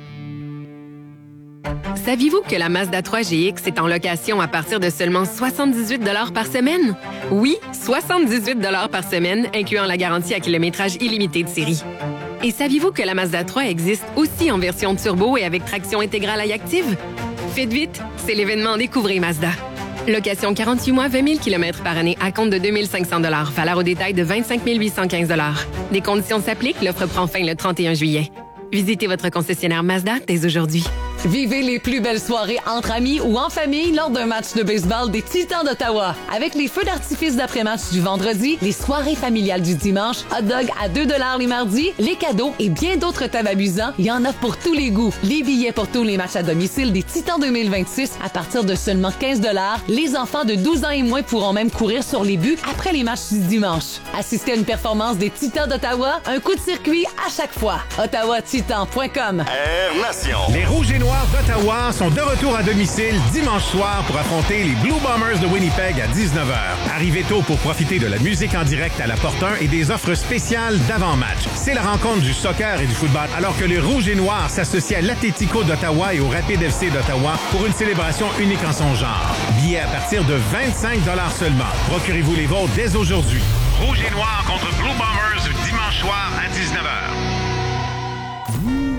Saviez-vous que la Mazda 3 GX est en location à partir de seulement 78$ par semaine? Oui, 78$ par semaine, incluant la garantie à kilométrage illimité de série. Et saviez-vous que la Mazda 3 existe aussi en version turbo et avec traction intégrale iActive? Faites vite, c'est l'événement Découvrez Mazda. Location 48 mois, 20 000 km par année à compte de 2 500$. Valeur au détail de 25 815$. Des conditions s'appliquent, l'offre prend fin le 31 juillet. Visitez votre concessionnaire Mazda dès aujourd'hui. Vivez les plus belles soirées entre amis ou en famille lors d'un match de baseball des Titans d'Ottawa. Avec les feux d'artifice d'après-match du vendredi, les soirées familiales du dimanche, hot dog à 2$ les mardis, les cadeaux et bien d'autres tables amusants, il y en a pour tous les goûts. Les billets pour tous les matchs à domicile des Titans 2026 à partir de seulement 15$. Les enfants de 12 ans et moins pourront même courir sur les buts après les matchs du dimanche. Assistez à une performance des Titans d'Ottawa, un coup de circuit à chaque fois. OttawaTitan.com. Air Nation. Les Rouges et Noirs d'Ottawa sont de retour à domicile dimanche soir pour affronter les Blue Bombers de Winnipeg à 19h. Arrivez tôt pour profiter de la musique en direct à la Porte 1 et des offres spéciales d'avant-match. C'est la rencontre du soccer et du football, alors que les Rouges et Noirs s'associent à l'Atlético d'Ottawa et au Rapid FC d'Ottawa pour une célébration unique en son genre. Billets à partir de 25$ seulement. Procurez-vous les vôtres dès aujourd'hui. Rouges et Noirs contre Blue Bombers dimanche soir à 19h.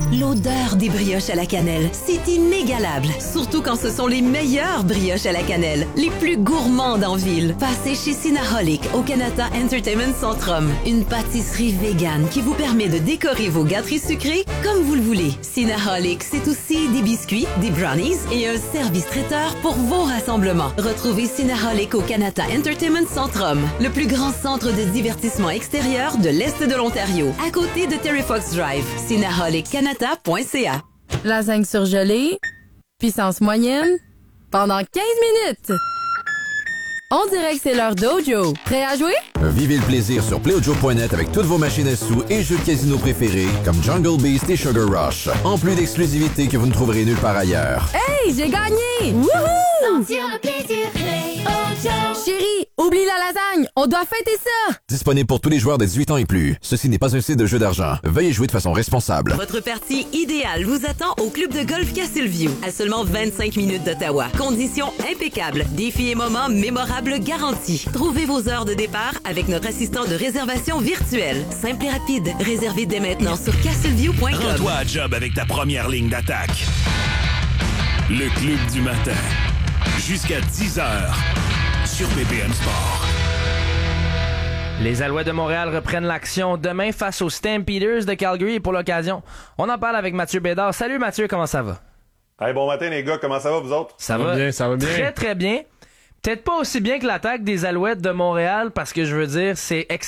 L'odeur des brioches à la cannelle, c'est inégalable. Surtout quand ce sont les meilleures brioches à la cannelle, les plus gourmandes en ville. Passez chez Cinnaholic au Canada Entertainment Centrum. Une pâtisserie végane qui vous permet de décorer vos gâteries sucrées comme vous le voulez. Cinnaholic, c'est aussi des biscuits, des brownies et un service traiteur pour vos rassemblements. Retrouvez Cinnaholic au Canada Entertainment Centrum, le plus grand centre de divertissement extérieur de l'Est de l'Ontario, à côté de Terry Fox Drive. CinnaholiCanada.ca. Lasagne surgelée, puissance moyenne, pendant 15 minutes. On dirait que c'est l'heure d'Ojo. Prêt à jouer? Vivez le plaisir sur PlayOjo.net avec toutes vos machines à sous et jeux de casino préférés comme Jungle Beast et Sugar Rush. En plus d'exclusivités que vous ne trouverez nulle part ailleurs. Hey, j'ai gagné! Wouhou! Sentir le plaisir, PlayOjo. Chérie, oublie la lasagne, on doit fêter ça! Disponible pour tous les joueurs de 18 ans et plus. Ceci n'est pas un site de jeu d'argent. Veuillez jouer de façon responsable. Votre partie idéale vous attend au club de golf Castleview, à seulement 25 minutes d'Ottawa. Conditions impeccables, défis et moments mémorables garantis. Trouvez vos heures de départ avec notre assistant de réservation virtuel. Simple et rapide. Réservez dès maintenant sur castleview.com. Rends-toi à job avec ta première ligne d'attaque. Le club du matin. Jusqu'à 10h sur BPM Sport. Les Alouettes de Montréal reprennent l'action demain face aux Stampeders de Calgary et pour l'occasion, on en parle avec Mathieu Bédard. Salut Mathieu, comment ça va? Hey, bon matin les gars, comment ça va vous autres? Ça va bien, ça va bien. Très très bien. Peut-être pas aussi bien que l'attaque des Alouettes de Montréal parce que je veux dire, c'est